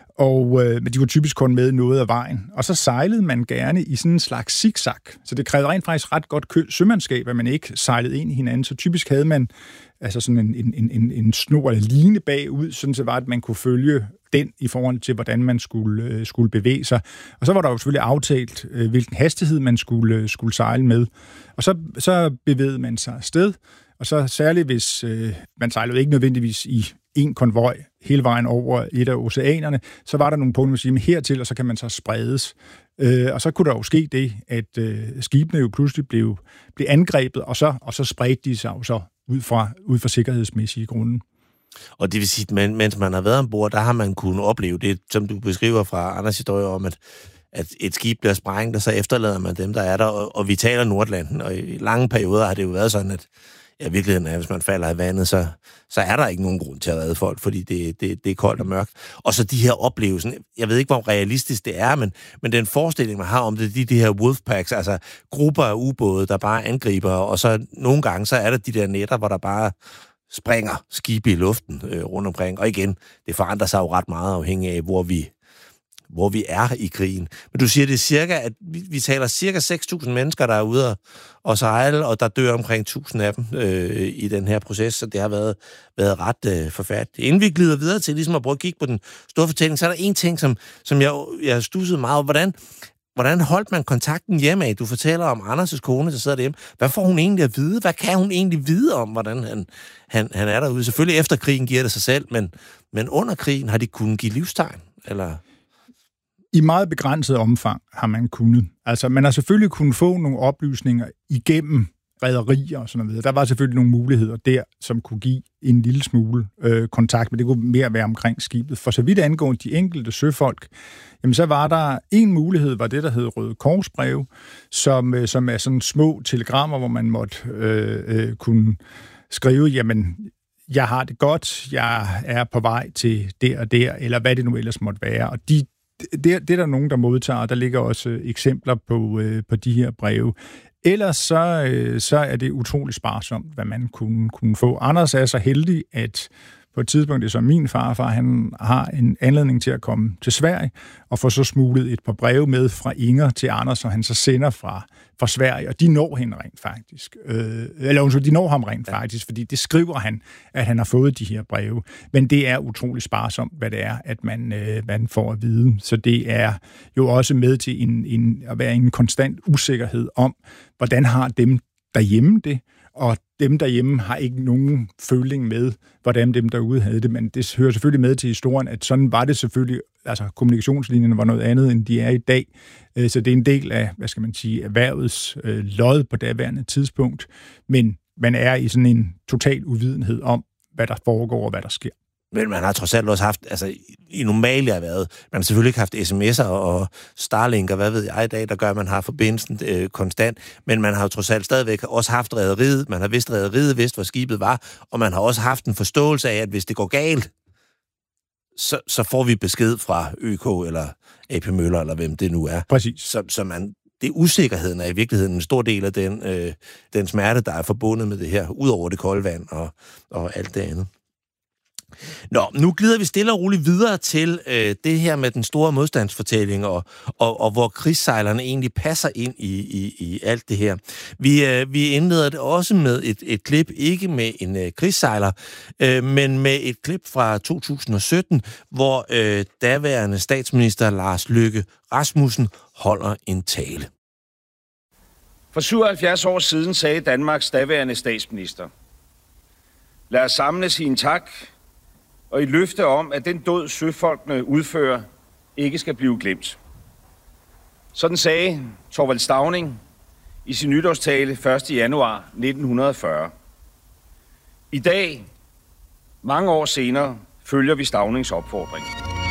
Og, øh, men de var typisk kun med noget af vejen. Og så sejlede man gerne i sådan en slags zigzag. Så det krævede rent faktisk ret godt kø- sømandskab, at man ikke sejlede ind i hinanden. Så typisk havde man altså sådan en, en, en, en snor eller line bagud, sådan så var, at man kunne følge den i forhold til, hvordan man skulle, øh, skulle bevæge sig. Og så var der jo selvfølgelig aftalt, øh, hvilken hastighed man skulle, øh, skulle sejle med. Og så, så bevægede man sig afsted. Og så særligt, hvis øh, man sejlede ikke nødvendigvis i en konvoj hele vejen over et af oceanerne, så var der nogle punkter, man siger, hertil, og så kan man så spredes. Øh, og så kunne der jo ske det, at øh, skibene jo pludselig blev, blev angrebet, og så, og så spredte de sig jo så ud fra, ud fra sikkerhedsmæssige grunde. Og det vil sige, at mens man har været ombord, der har man kunnet opleve det, som du beskriver fra Anders historie om, at, at et skib bliver sprængt, og så efterlader man dem, der er der, og, og vi taler Nordatlanten, og i lange perioder har det jo været sådan, at ja, virkeligheden er, at hvis man falder i vandet, så, så er der ikke nogen grund til at redde folk, fordi det, det, det er koldt og mørkt. Og så de her oplevelser, jeg ved ikke, hvor realistisk det er, men, men den forestilling, man har om det, de, de her wolfpacks, altså grupper af ubåde, der bare angriber, og så nogle gange, så er der de der netter, hvor der bare springer skibe i luften øh, rundt omkring. Og igen, det forandrer sig jo ret meget afhængig af, hvor vi, hvor vi er i krigen. Men du siger, det er cirka, at vi, vi taler cirka seks tusind mennesker, der er ude og, og sejle, og der dør omkring tusind af dem øh, i den her proces, så det har været, været ret øh, forfærdeligt. Inden vi glider videre til ligesom at prøve at kigge på den store fortælling, så er der en ting, som, som jeg, jeg stussede meget over. Hvordan, hvordan holdt man kontakten hjemme af? Du fortæller om Anders' kone, der sidder derhjemme. Hvad får hun egentlig at vide? Hvad kan hun egentlig vide om, hvordan han, han, han er derude? Selvfølgelig efter krigen giver det sig selv, men, men under krigen har de kunnet give livstegn, eller? I meget begrænset omfang har man kunnet. Altså, man har selvfølgelig kunnet få nogle oplysninger igennem rederier og sådan noget. Der var selvfølgelig nogle muligheder der, som kunne give en lille smule øh, kontakt, men det kunne mere være omkring skibet. For så vidt angår de enkelte søfolk, jamen så var der en mulighed, var det, der hed Røde Korsbreve, som, øh, som er sådan små telegrammer, hvor man måtte øh, øh, kunne skrive, jamen, jeg har det godt, jeg er på vej til der og der, eller hvad det nu ellers måtte være. Og de Det, det er der nogen, der modtager, og der ligger også øh, eksempler på, øh, på de her breve. Ellers så, øh, så er det utroligt sparsomt, hvad man kunne, kunne få. Anders er så heldig, at på et tidspunkt, det er som min farfar, han har en anledning til at komme til Sverige, og få så smuglet et par breve med fra Inger til Anders, og han så sender fra, fra Sverige, og de når hende rent faktisk. Øh, eller undskyld, de når ham rent faktisk, fordi det skriver han, at han har fået de her breve. Men det er utroligt sparsomt, hvad det er, at man, øh, man får at vide. Så det er jo også med til en, en, at være en konstant usikkerhed om, hvordan har dem derhjemme det, og dem derhjemme har ikke nogen føling med, hvordan dem derude havde det, men det hører selvfølgelig med til historien, at sådan var det selvfølgelig, altså kommunikationslinjerne var noget andet, end de er i dag, så det er en del af, hvad skal man sige, erhvervets øh, lod på daværende tidspunkt, men man er i sådan en total uvidenhed om, hvad der foregår og hvad der sker. Men man har trods alt også haft, altså i normalt erhvervet, man har selvfølgelig ikke haft sms'er og Starlink og hvad ved jeg i dag, der gør, at man har forbindelsen øh, konstant, men man har jo trods alt stadigvæk også haft rederiet, man har vidst rederiet, vidst hvor skibet var, og man har også haft en forståelse af, at hvis det går galt, så, så får vi besked fra Ø K eller A P Møller eller hvem det nu er. Præcis. Så, så man, det usikkerheden er i virkeligheden en stor del af den, øh, den smerte, der er forbundet med det her, ud over det kolde vand og, og alt det andet. Nå, nu glider vi stille og roligt videre til øh, det her med den store modstandsfortælling, og, og, og hvor krigssejlerne egentlig passer ind i, i, i alt det her. Vi, øh, vi indleder det også med et, et klip, ikke med en øh, krigssejler, øh, men med et klip fra to tusind og sytten, hvor øh, daværende statsminister Lars Løkke Rasmussen holder en tale. For syvoghalvfjerds år siden sagde Danmarks daværende statsminister: lad os samles i en tak og i løfte om, at den død søfolkene udfører, ikke skal blive glemt. Sådan sagde Thorvald Stauning i sin nytårstale første januar nitten fyrre. I dag, mange år senere, følger vi Staunings opfordring.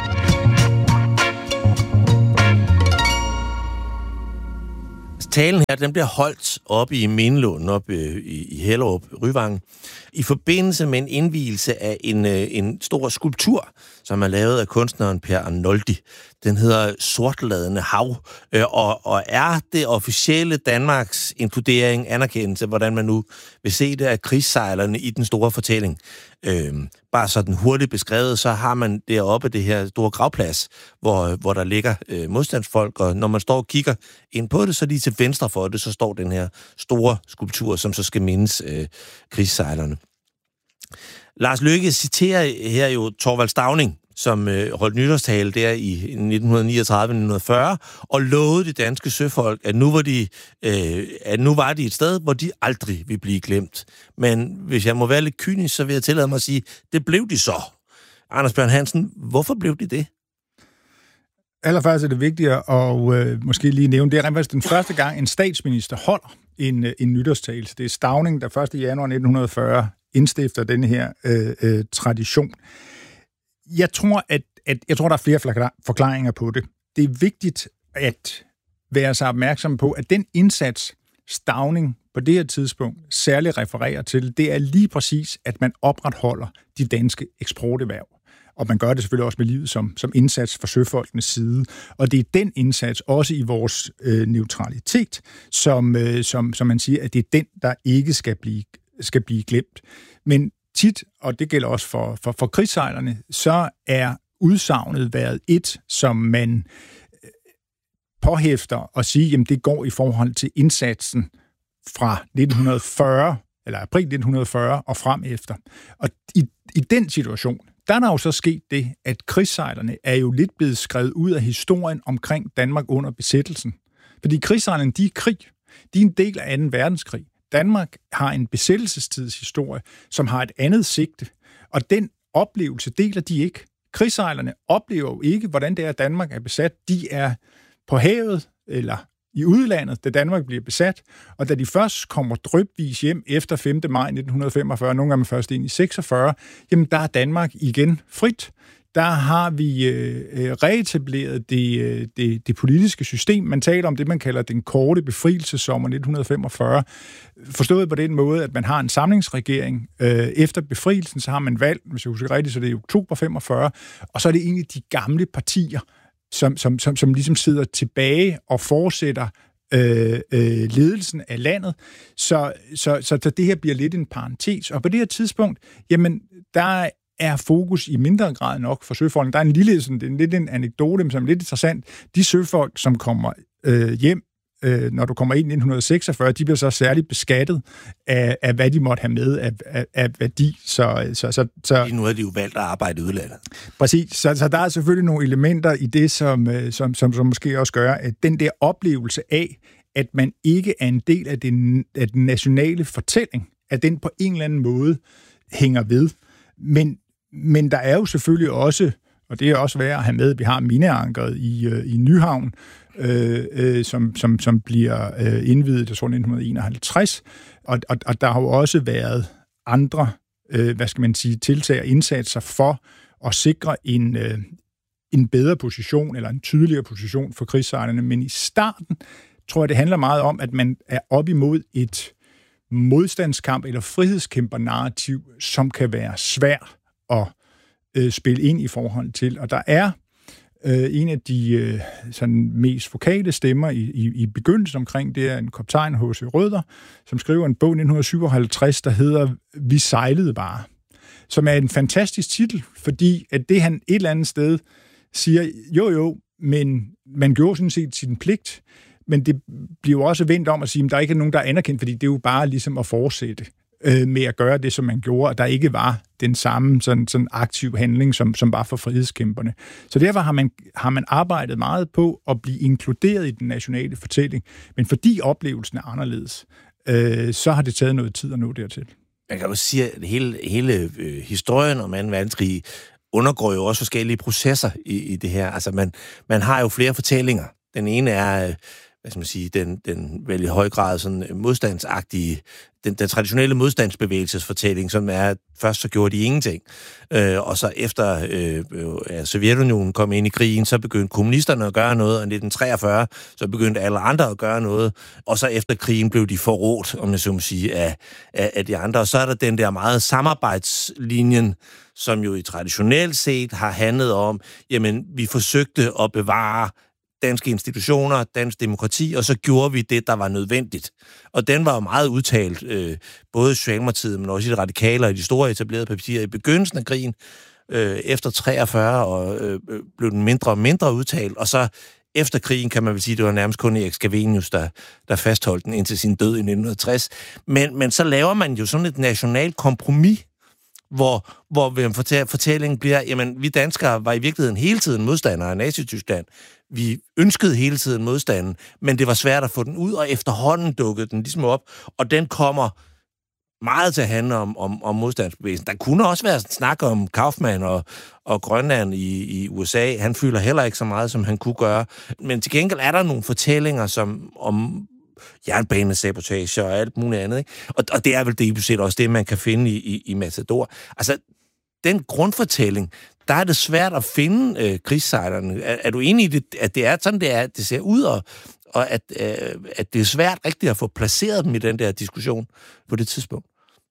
Talen her, den bliver holdt oppe i Mindelunden, oppe i, i Hellerup, Ryvangen, i forbindelse med en indvielse af en, en stor skulptur, som er lavet af kunstneren Per Arnoldi. Den hedder Sortladende Hav, og, og er det officielle Danmarks inkludering, anerkendelse, hvordan man nu vil se det, af krigssejlerne i den store fortælling. Øhm, bare sådan hurtigt beskrevet, så har man deroppe det her store gravplads, hvor, hvor der ligger øh, modstandsfolk, og når man står og kigger ind på det, så lige til venstre for det, så står den her store skulptur, som så skal mindes øh, krigssejlerne. Lars Løkke citerer her jo Thorvald Stauning, som øh, holdt nytårstale der i nitten niogtredive til nitten fyrre, og lovede de danske søfolk, at nu var de, øh, at nu var de et sted, hvor de aldrig ville blive glemt. Men hvis jeg må være lidt kynisk, så vil jeg tillade mig at sige, det blev de så. Anders Bjørn Hansen, hvorfor blev de det? Allerførst er det vigtigt at øh, måske lige nævne, det er rent faktisk den første gang, en statsminister holder en, en nytårstale. Det er Stauning, der første januar nitten fyrre indstifter denne her øh, øh, tradition. Jeg tror, at, at jeg tror, der er flere forklaringer på det. Det er vigtigt at være så opmærksom på, at den indsats, Stauning på det her tidspunkt særligt refererer til, det er lige præcis, at man opretholder de danske eksporterhverv. Og man gør det selvfølgelig også med livet som, som indsats fra søfolkenes side. Og det er den indsats, også i vores øh, neutralitet, som, øh, som, som man siger, at det er den, der ikke skal blive, skal blive glemt. Men tit, og det gælder også for, for, for krigssejlerne, så er udsagnet været et, som man påhæfter og siger, at det går i forhold til indsatsen fra nitten fyrre, eller april nitten fyrre og frem efter. Og i, i den situation, der er der jo så sket det, at krigssejlerne er jo lidt blevet skrevet ud af historien omkring Danmark under besættelsen. Fordi krigssejlerne, de er krig. De er en del af anden verdenskrig. Danmark har en besættelsestidshistorie, som har et andet sigte, og den oplevelse deler de ikke. Krigssejlerne oplever jo ikke, hvordan det er, at Danmark er besat. De er på havet eller i udlandet, da Danmark bliver besat, og da de først kommer drypvis hjem efter femte maj nitten femogfyrre, nogle gange først ind i seksogfyrre, jamen der er Danmark igen frit. Der har vi øh, reetableret det, øh, det, det politiske system. Man taler om det, man kalder den korte befrielsessommer nitten femogfyrre. Forstået på den måde, at man har en samlingsregering. Øh, efter befrielsen, så har man valg, hvis jeg husker rigtigt, så det er i oktober femogfyrre, og så er det egentlig de gamle partier, som, som, som, som ligesom sidder tilbage og fortsætter øh, øh, ledelsen af landet. Så, så, så, så det her bliver lidt en parentes. Og på det her tidspunkt, jamen, der er fokus i mindre grad nok for søfolk. Der er en lille, sådan, det er lidt en anekdote, som er lidt interessant. De søfolk, som kommer øh, hjem, øh, når du kommer ind i nitten seksogfyrre, de bliver så særligt beskattet af, af hvad de måtte have med af, af, af værdi. Så, så, så, så, nu er de jo valgt at arbejde i udlandet. Præcis. Så, så der er selvfølgelig nogle elementer i det, som, som, som, som måske også gør, at den der oplevelse af, at man ikke er en del af den, af den nationale fortælling, at den på en eller anden måde hænger ved. Men Men der er jo selvfølgelig også, og det er også værd at have med, vi har mineankeret i, øh, i Nyhavn, øh, øh, som, som, som bliver øh, indviet, jeg tror nitten enoghalvtreds, og, og, og der har jo også været andre, øh, hvad skal man sige, tiltag og indsatser for at sikre en, øh, en bedre position, eller en tydeligere position for krigssejlerne. Men i starten tror jeg, det handler meget om, at man er op imod et modstandskamp eller frihedskæmper-narrativ, som kan være svært at øh, spille ind i forhold til. Og der er øh, en af de øh, sådan mest vokale stemmer i, i, i begyndelsen omkring, det er en kaptajn H C Røder, som skriver en bog i nitten syvoghalvtreds, der hedder Vi sejlede bare. som er en fantastisk titel, fordi at det han et eller andet sted siger, jo jo, men man gjorde sådan set sin pligt, men det bliver jo også vendt om at sige, at der ikke er nogen, der er anerkendt, fordi det er jo bare ligesom at fortsætte øh, med at gøre det, som man gjorde, og der ikke var den samme sådan, sådan aktiv handling, som, som var for frihedskæmperne. Så derfor har man, har man arbejdet meget på at blive inkluderet i den nationale fortælling, men fordi oplevelsen er anderledes, øh, så har det taget noget tid at nå dertil. Man kan jo sige, at hele, hele øh, historien om anden verdenskrig undergår jo også forskellige processer i, i det her. Altså, man, man har jo flere fortællinger. Den ene er, øh, hvad skal man sige, den, den vel i høj grad sådan modstandsagtige, den, den traditionelle modstandsbevægelsesfortælling, som er, først så gjorde de ingenting. Øh, og så efter øh, ja, Sovjetunionen kom ind i krigen, så begyndte kommunisterne at gøre noget, og i nitten treogfyrre, så begyndte alle andre at gøre noget, og så efter krigen blev de forrådt, om jeg så må sige, af, af, af de andre. Og så er der den der meget samarbejdslinjen, som jo i traditionelt set har handlet om, jamen, vi forsøgte at bevare danske institutioner, dansk demokrati, og så gjorde vi det, der var nødvendigt. Og den var jo meget udtalt, øh, både i Socialdemokratiet, men også i de radikale og i de store etablerede partier i begyndelsen af krigen, øh, efter treogfyrre, og øh, blev den mindre og mindre udtalt, og så efter krigen, kan man vel sige, det var nærmest kun Erik Scavenius, der, der fastholdt den indtil sin død i nitten tres. Men, men så laver man jo sådan et nationalt kompromis, hvor, hvor fortællingen bliver, jamen, vi danskere var i virkeligheden hele tiden modstandere af Nazi-Tyskland. Vi ønskede hele tiden modstanden, men det var svært at få den ud, og efterhånden dukkede den ligesom op, og den kommer meget til at handle om, om, om modstandsbevægelsen. Der kunne også være snak om Kaufmann og, og Grønland i, i U S A. Han fylder heller ikke så meget, som han kunne gøre. Men til gengæld er der nogle fortællinger som, om jernbanesabotage og alt muligt andet. Ikke? Og, og det er vel det, set også det, man kan finde i, i, i Matador. Altså, den grundfortælling, der er det svært at finde øh, krigssejlerne. Er, er du enig i det, at det er sådan, det, er, det ser ud, og, og at, øh, at det er svært rigtigt at få placeret dem i den der diskussion på det tidspunkt?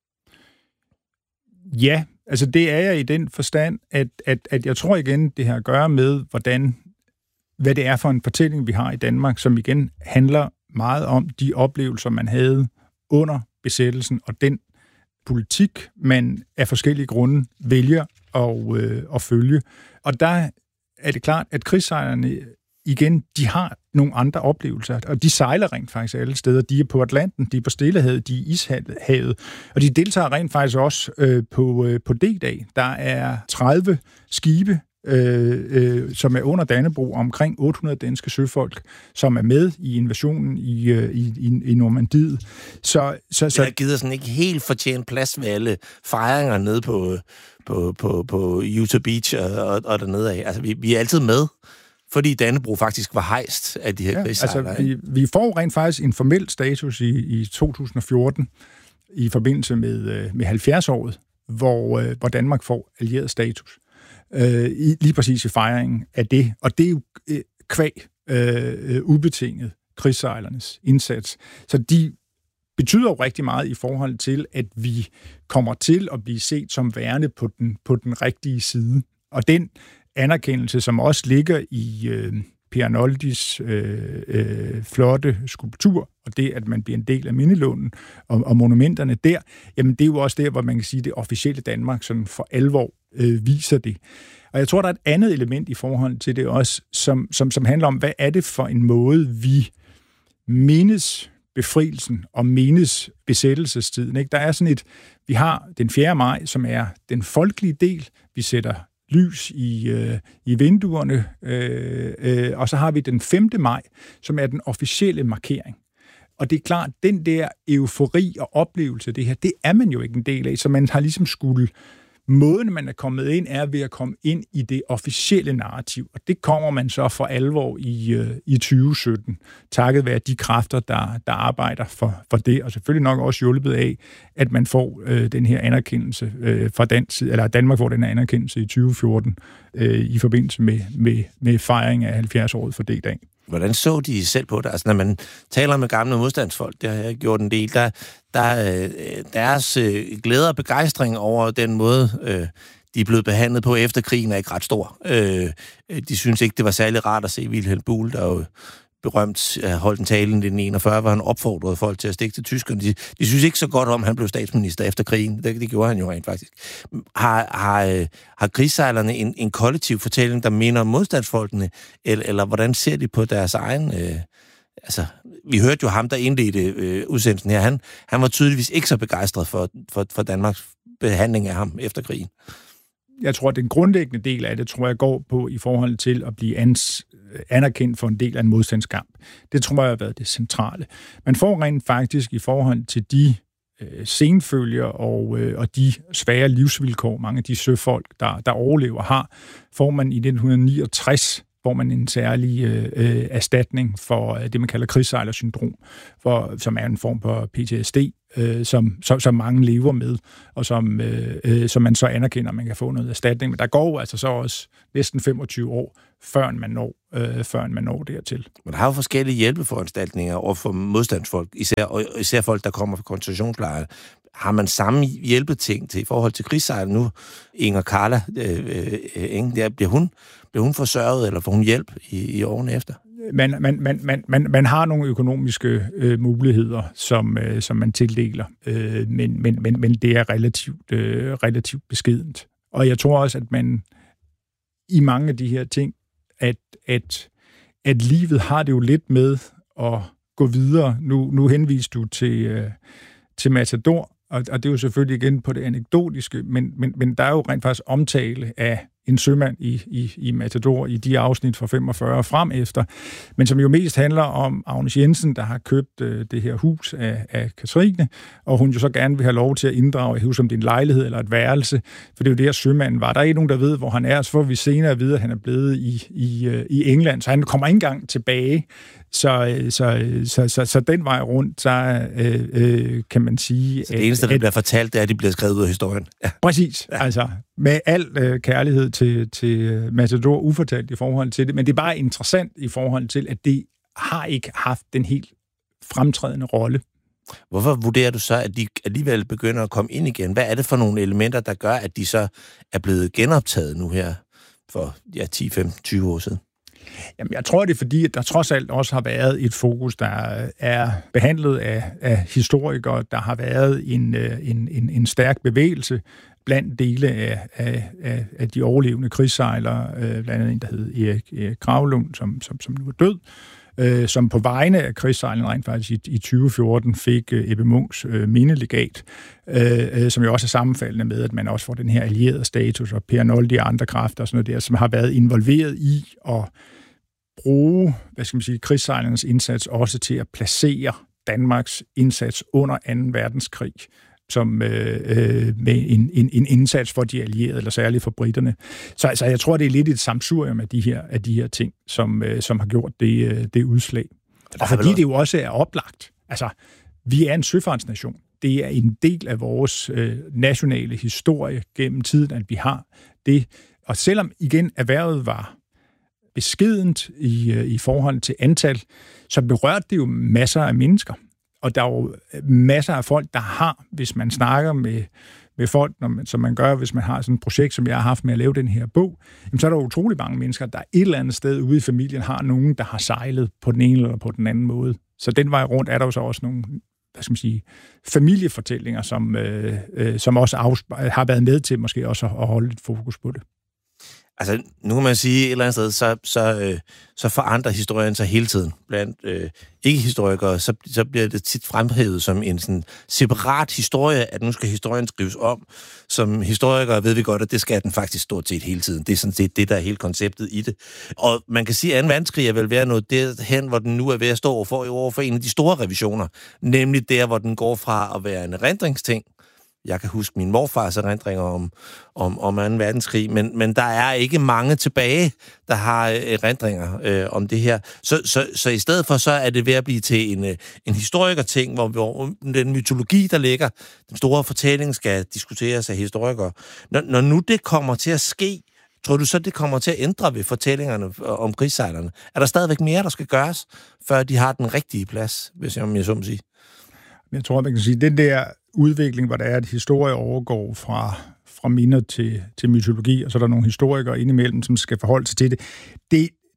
Ja, altså det er jeg i den forstand, at, at, at jeg tror igen, det har at gøre med, hvordan, hvad det er for en fortælling, vi har i Danmark, som igen handler meget om de oplevelser, man havde under besættelsen, og den politik, man af forskellige grunde vælger at, øh, at følge. Og der er det klart, at krigssejlerne igen, de har nogle andre oplevelser, og de sejler rent faktisk alle steder. De er på Atlanten, de er på Stillehavet, de er i Ishavet, og de deltager rent faktisk også øh, på, øh, på D-dag. Der er tredive skibe, øh, øh, som er under Dannebrog, omkring otte hundrede danske søfolk, som er med i invasionen i, øh, i, i, i Normandiet. Så, så, så, jeg gider sådan ikke helt fortjent plads ved alle fejringer nede på, på, på, på Utah Beach og, og, og dernede af. Altså, vi, vi er altid med, fordi Dannebrog faktisk var hejst af de her ja, krigssejlere. Altså, vi, vi får rent faktisk en formel status i, i to tusind og fjorten i forbindelse med, med halvfjerds-året, hvor, hvor Danmark får allieret status. Øh, lige præcis i fejringen af det. Og det er jo øh, kvæg øh, ubetinget krigssejlernes indsats. Så de betyder jo rigtig meget i forhold til, at vi kommer til at blive set som værende på den, på den rigtige side. Og den anerkendelse, som også ligger i øh, Per Arnoldis øh, øh, flotte skulptur, og det, at man bliver en del af mindelunden og, og monumenterne der, jamen det er jo også der, hvor man kan sige, at det officielle Danmark sådan for alvor øh, viser det. Og jeg tror, der er et andet element i forhold til det også, som, som, som handler om, hvad er det for en måde, vi mindes befrielsen og mindes besættelsestiden. Ikke? Der er sådan et, vi har den fjerde maj, som er den folkelige del, vi sætter lys i, øh, i vinduerne, øh, øh, og så har vi den femte maj, som er den officielle markering. Og det er klart, den der eufori og oplevelse af det her, det er man jo ikke en del af, så man har ligesom skulle, måden man er kommet ind, er ved at komme ind i det officielle narrativ, og det kommer man så for alvor i, øh, i tyve sytten, takket være de kræfter, der, der arbejder for, for det, og selvfølgelig nok også hjulpet af, at man får øh, den her anerkendelse øh, fra dansk, eller Danmark får den her anerkendelse i tyve fjorten øh, i forbindelse med, med, med fejring af halvfjerds-året for D-dag. Hvordan så de selv på det? Altså, når man taler med gamle modstandsfolk, det har jeg gjort en del, der, der deres øh, glæde og begejstring over den måde, øh, de er blevet behandlet på efter krigen, er ikke ret stor. Øh, de synes ikke, det var særlig rart at se Vilhelm Buhl, der jo berømt holdt en tale i nitten enogfyrre, hvor han opfordrede folk til at stikke til tyskerne. De, de synes ikke så godt om, at han blev statsminister efter krigen. Det, det gjorde han jo rent faktisk. Har, har, har krigssejlerne en, en kollektiv fortælling, der minder om modstandsfolkene, eller, eller hvordan ser de på deres egen... Øh, altså, vi hørte jo ham, der indledte øh, udsendelsen her. Han, han var tydeligvis ikke så begejstret for, for, for Danmarks behandling af ham efter krigen. Jeg tror, at den grundlæggende del af det, tror jeg, går på i forhold til at blive ans, anerkendt for en del af en modstandskamp. Det tror jeg har været det centrale. Man får rent faktisk i forhold til de øh, senfølger og, øh, og de svære livsvilkår, mange af de søfolk, der, der overlever, har, får man i nitten niogtres får man en særlig øh, erstatning for øh, det, man kalder krigssejlersyndrom, for, som er en form for P T S D, øh, som, som, som mange lever med, og som, øh, øh, som man så anerkender, at man kan få noget erstatning. Men der går altså så også næsten femogtyve år, før man når, øh, før man når dertil. Men der har jo forskellige hjælpeforanstaltninger over for modstandsfolk, især, og især folk, der kommer fra koncentrationslejre. Har man samme hjælpeting til i forhold til krigssejlere nu? Inger Carla, øh, øh, der, bliver, hun, bliver hun forsørget, eller får hun hjælp i, i årene efter? Man, man, man, man, man, man har nogle økonomiske øh, muligheder, som, øh, som man tildeler, øh, men, men, men, men det er relativt, øh, relativt beskedent. Og jeg tror også, at man i mange af de her ting, at, at, at livet har det jo lidt med at gå videre. Nu, nu henviser du til, øh, til Matador, og, og det er jo selvfølgelig igen på det anekdotiske, men, men, men der er jo rent faktisk omtale af en sømand i, i, i Matador i de afsnit fra femogfyrre frem efter, men som jo mest handler om Agnes Jensen, der har købt øh, det her hus af, af Katrine, og hun jo så gerne vil have lov til at inddrage, jeg husker, om det er en lejlighed eller et værelse, for det er jo det, her sømanden var. Der er ikke nogen, der ved, hvor han er, så får vi senere at vide, at han er blevet i, i, i England, så han kommer ikke engang tilbage. Så, så, så, så, så den vej rundt, så øh, øh, kan man sige... Så det eneste, der at, bliver fortalt, det er, at de bliver skrevet ud af historien. Ja. Præcis. Ja. Altså, med al øh, kærlighed til, til Matador, ufortalt i forhold til det, men det er bare interessant i forhold til, at det har ikke haft den helt fremtrædende rolle. Hvorfor vurderer du så, at de alligevel begynder at komme ind igen? Hvad er det for nogle elementer, der gør, at de så er blevet genoptaget nu her for ja, ti, femten, tyve år siden? Jamen, jeg tror, det er fordi, at der trods alt også har været et fokus, der er behandlet af, af historikere. Der har været en, en, en, en stærk bevægelse blandt dele af, af, af de overlevende krigssejlere, blandt andet en, der hed Erik, Erik Gravlund, som, som, som nu er død, øh, som på vegne af krigssejlerne rent faktisk i, i tyve fjorten fik øh, Ebbe Munchs øh, mindelegat, øh, som jo også er sammenfaldende med, at man også får den her allierede status, og Per Noldi og andre kræfter og sådan noget der, som har været involveret i at bruge, hvad skal man sige, krigssejlernes indsats også til at placere Danmarks indsats under anden verdenskrig, som øh, øh, med en, en, en indsats for de allierede, eller særligt for britterne. Så altså, jeg tror, det er lidt et samsurium af de her, af de her ting, som, øh, som har gjort det, øh, det udslag. Og fordi det jo også er oplagt. Altså, vi er en søfartsnation. Det er en del af vores øh, nationale historie gennem tiden, at vi har det. Og selvom igen erhvervet var beskedent i, i forhold til antal, så berørte det jo masser af mennesker. Og der er jo masser af folk, der har, hvis man snakker med, med folk, når man, som man gør, hvis man har sådan et projekt, som jeg har haft med at lave den her bog, jamen, så er der utrolig mange mennesker, der et eller andet sted ude i familien har nogen, der har sejlet på den ene eller på den anden måde. Så den vej rundt er der jo så også nogle, hvad skal man sige, familiefortællinger, som, øh, øh, som også afspej- har været med til måske også at holde et fokus på det. Altså, nu kan man sige et eller andet sted, så, så, øh, så forandrer historien sig hele tiden. Blandt øh, ikke-historikere, så, så bliver det tit fremhævet som en sådan separat historie, at nu skal historien skrives om. Som historikere ved vi godt, at det skal den faktisk stort set hele tiden. Det er sådan set det, der er hele konceptet i det. Og man kan sige, at anden verdenskrig er vel ved at nå derhen, hvor den nu er ved at stå overfor, overfor en af de store revisioner. Nemlig der, hvor den går fra at være en erindringsting. Jeg kan huske min morfars erindringer om, om, om anden verdenskrig, men, men der er ikke mange tilbage, der har erindringer øh, om det her. Så, så, så i stedet for, så er det ved at blive til en, en historiker-ting, hvor, hvor den mytologi, der ligger, den store fortælling, skal diskuteres af historikere. Når, når nu det kommer til at ske, tror du så, det kommer til at ændre ved fortællingerne om krigssejlerne? Er der stadigvæk mere, der skal gøres, før de har den rigtige plads, hvis jeg, om jeg så må sige? Jeg tror, man kan sige, den der udvikling, hvor der er, at historie overgår fra, fra minder til, til mytologi, og så er der nogle historikere indimellem, som skal forholde sig til det. Det,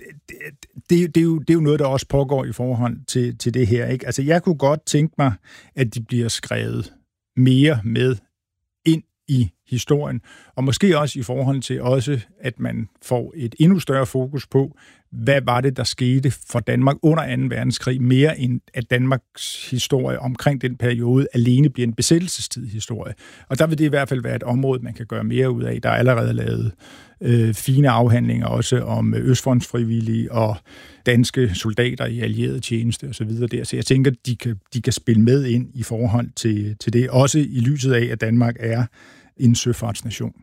det, det, det, er jo, det er jo noget, der også pågår i forhold til, til det her, ikke? Altså, jeg kunne godt tænke mig, at de bliver skrevet mere med ind i historien, og måske også i forhold til også, at man får et endnu større fokus på, hvad var det, der skete for Danmark under anden verdenskrig, mere end at Danmarks historie omkring den periode alene bliver en besættelsestid-historie. Og der vil det i hvert fald være et område, man kan gøre mere ud af. Der er allerede lavet øh, fine afhandlinger også om Østfrontsfrivillige og danske soldater i allieret tjeneste osv. der. Så jeg tænker, de kan, de kan spille med ind i forhold til, til det, også i lyset af, at Danmark er en søfartsnation.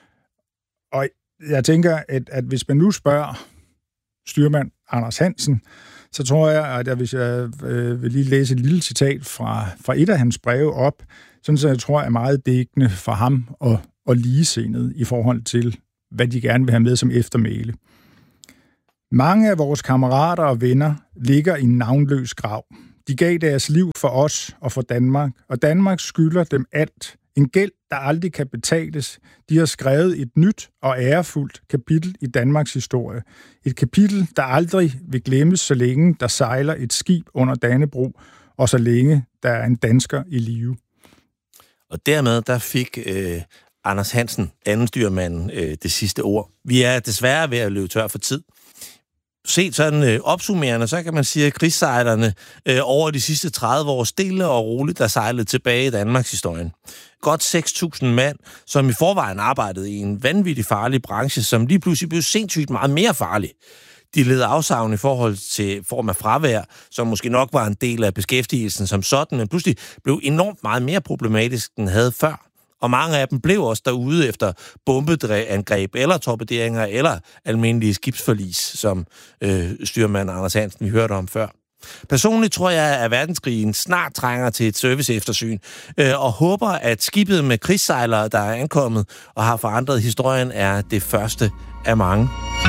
Og jeg tænker, at, at hvis man nu spørger styrmand Anders Hansen, så tror jeg, at jeg, hvis jeg øh, vil lige læse et lille citat fra, fra et af hans breve op, sådan så jeg tror, er meget dækkende for ham og, og ligesindet i forhold til, hvad de gerne vil have med som eftermæle. Mange af vores kammerater og venner ligger i en navnløs grav. De gav deres liv for os og for Danmark, og Danmark skylder dem alt. En gæld, der aldrig kan betales. De har skrevet et nyt og ærefuldt kapitel i Danmarks historie. Et kapitel, der aldrig vil glemmes, så længe der sejler et skib under Dannebrog, og så længe der er en dansker i live. Og dermed, der fik øh, Anders Hansen, anden styrmanden, øh, det sidste ord. Vi er desværre ved at løbe tør for tid. Set sådan øh, opsummerende, så kan man sige, at krigssejlerne øh, over de sidste tredive år stille og roligt der sejlede tilbage i Danmarks historien. Godt seks tusind mand, som i forvejen arbejdede i en vanvittig farlig branche, som lige pludselig blev sindssygt meget mere farlig. De led afsavn i forhold til form af fravær, som måske nok var en del af beskæftigelsen som sådan, men pludselig blev enormt meget mere problematisk, end den havde før. Og mange af dem blev også derude efter bombeangreb eller torpederinger eller almindelige skibsforlis, som øh, styrmand Anders Hansen, vi hørte om før. Personligt tror jeg, at verdenskrigen snart trænger til et serviceeftersyn, øh, og håber, at skibet med krigssejlere, der er ankommet og har forandret historien, er det første af mange.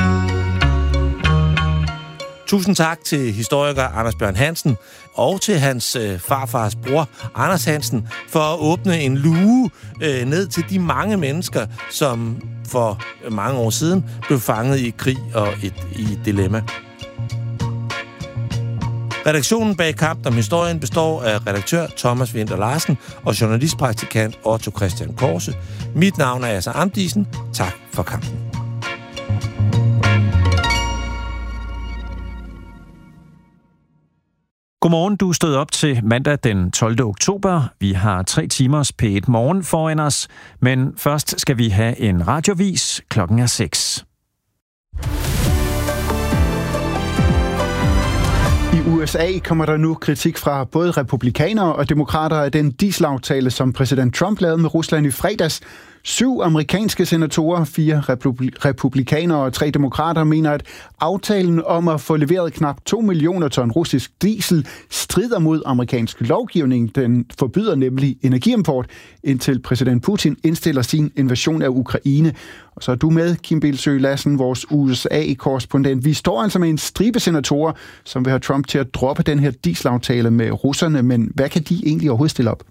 Tusind tak til historiker Anders Bjørn Hansen og til hans øh, farfars bror Anders Hansen for at åbne en luge øh, ned til de mange mennesker, som for mange år siden blev fanget i krig og et, i et dilemma. Redaktionen bag Kampen om historien består af redaktør Thomas Winther Larsen og journalistpraktikant Otto Christian Korse. Mit navn er Asser Amdisen. Tak for kampen. Godmorgen, du stod op til mandag den tolvte oktober. Vi har tre timers P et morgen foran os, men først skal vi have en radiovis. Klokken er seks. I U S A kommer der nu kritik fra både republikanere og demokrater af den dieselaftale, som præsident Trump lavede med Rusland i fredags. Syv amerikanske senatorer, fire republi- republikanere og tre demokrater mener, at aftalen om at få leveret knap to millioner ton russisk diesel strider mod amerikansk lovgivning. Den forbyder nemlig energiimport, indtil præsident Putin indstiller sin invasion af Ukraine. Og så er du med, Kim Bildsøe Lassen, vores U S A-korrespondent. Vi står altså med en stribe senatorer, som vil have Trump til at droppe den her dieselaftale med russerne, men hvad kan de egentlig overhovedet stille op?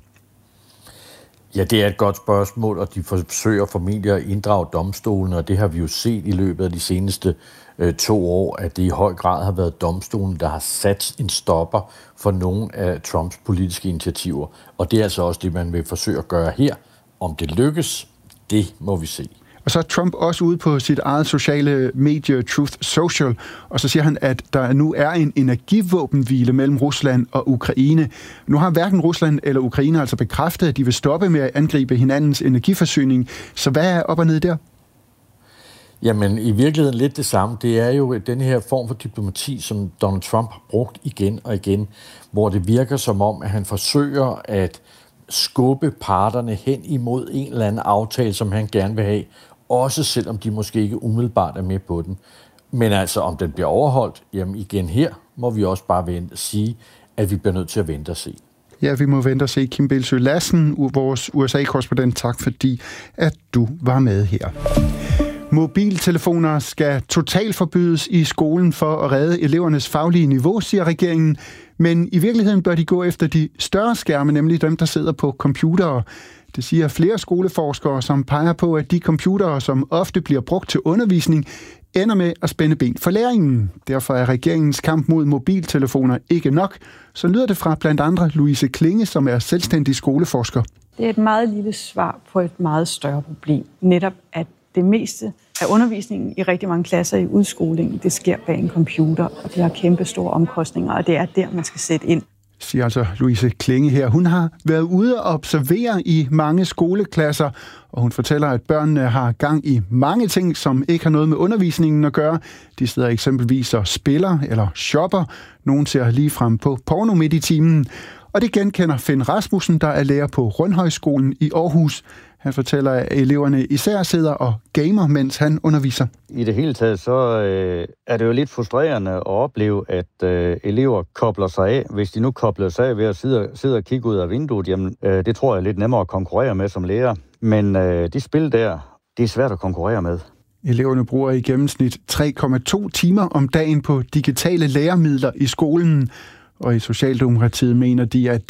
Ja, det er et godt spørgsmål, og de forsøger formentlig at inddrage domstolen, og det har vi jo set i løbet af de seneste øh, to år, at det i høj grad har været domstolen, der har sat en stopper for nogle af Trumps politiske initiativer. Og det er altså også det, man vil forsøge at gøre her. Om det lykkes, det må vi se. Og så er Trump også ude på sit eget sociale medie Truth Social, og så siger han, at der nu er en energivåbenhvile mellem Rusland og Ukraine. Nu har hverken Rusland eller Ukraine altså bekræftet, at de vil stoppe med at angribe hinandens energiforsyning. Så hvad er op og ned der? Jamen, i virkeligheden lidt det samme. Det er jo den her form for diplomati, som Donald Trump har brugt igen og igen, hvor det virker som om, at han forsøger at skubbe parterne hen imod en eller anden aftale, som han gerne vil have, også selvom de måske ikke umiddelbart er med på den. Men altså, om den bliver overholdt, jamen igen her, må vi også bare vente, sige, at vi bliver nødt til at vente og se. Ja, vi må vente og se. Kim Bildsøe Lassen, vores U S A-korrespondent, tak fordi, at du var med her. Mobiltelefoner skal totalt forbydes i skolen for at redde elevernes faglige niveau, siger regeringen. Men i virkeligheden bør de gå efter de større skærme, nemlig dem, der sidder på computere. Det siger flere skoleforskere, som peger på, at de computere, som ofte bliver brugt til undervisning, ender med at spænde ben for læringen. Derfor er regeringens kamp mod mobiltelefoner ikke nok. Så lyder det fra blandt andre Louise Klinge, som er selvstændig skoleforsker. Det er et meget lille svar på et meget større problem. Netop at det meste af undervisningen i rigtig mange klasser i udskolingen, det sker bag en computer, og det har kæmpe store omkostninger, og det er der, man skal sætte ind. Siger altså Louise Klinge her. Hun har været ude og observere i mange skoleklasser, og hun fortæller, at børnene har gang i mange ting, som ikke har noget med undervisningen at gøre. De sidder eksempelvis og spiller eller shopper. Nogle ser ligefrem på porno midt i timen. Og det genkender Finn Rasmussen, der er lærer på Rønhøjskolen i Aarhus. Han fortæller, at eleverne især sidder og gamer, mens han underviser. I det hele taget, så øh, er det jo lidt frustrerende at opleve, at øh, elever kobler sig af. Hvis de nu kobler sig af ved at sidde, sidde og kigge ud af vinduet, jamen, øh, det tror jeg er lidt nemmere at konkurrere med som lærer. Men øh, de spil der, det er svært at konkurrere med. Eleverne bruger i gennemsnit tre komma to timer om dagen på digitale læremidler i skolen. Og i Socialdemokratiet mener de, at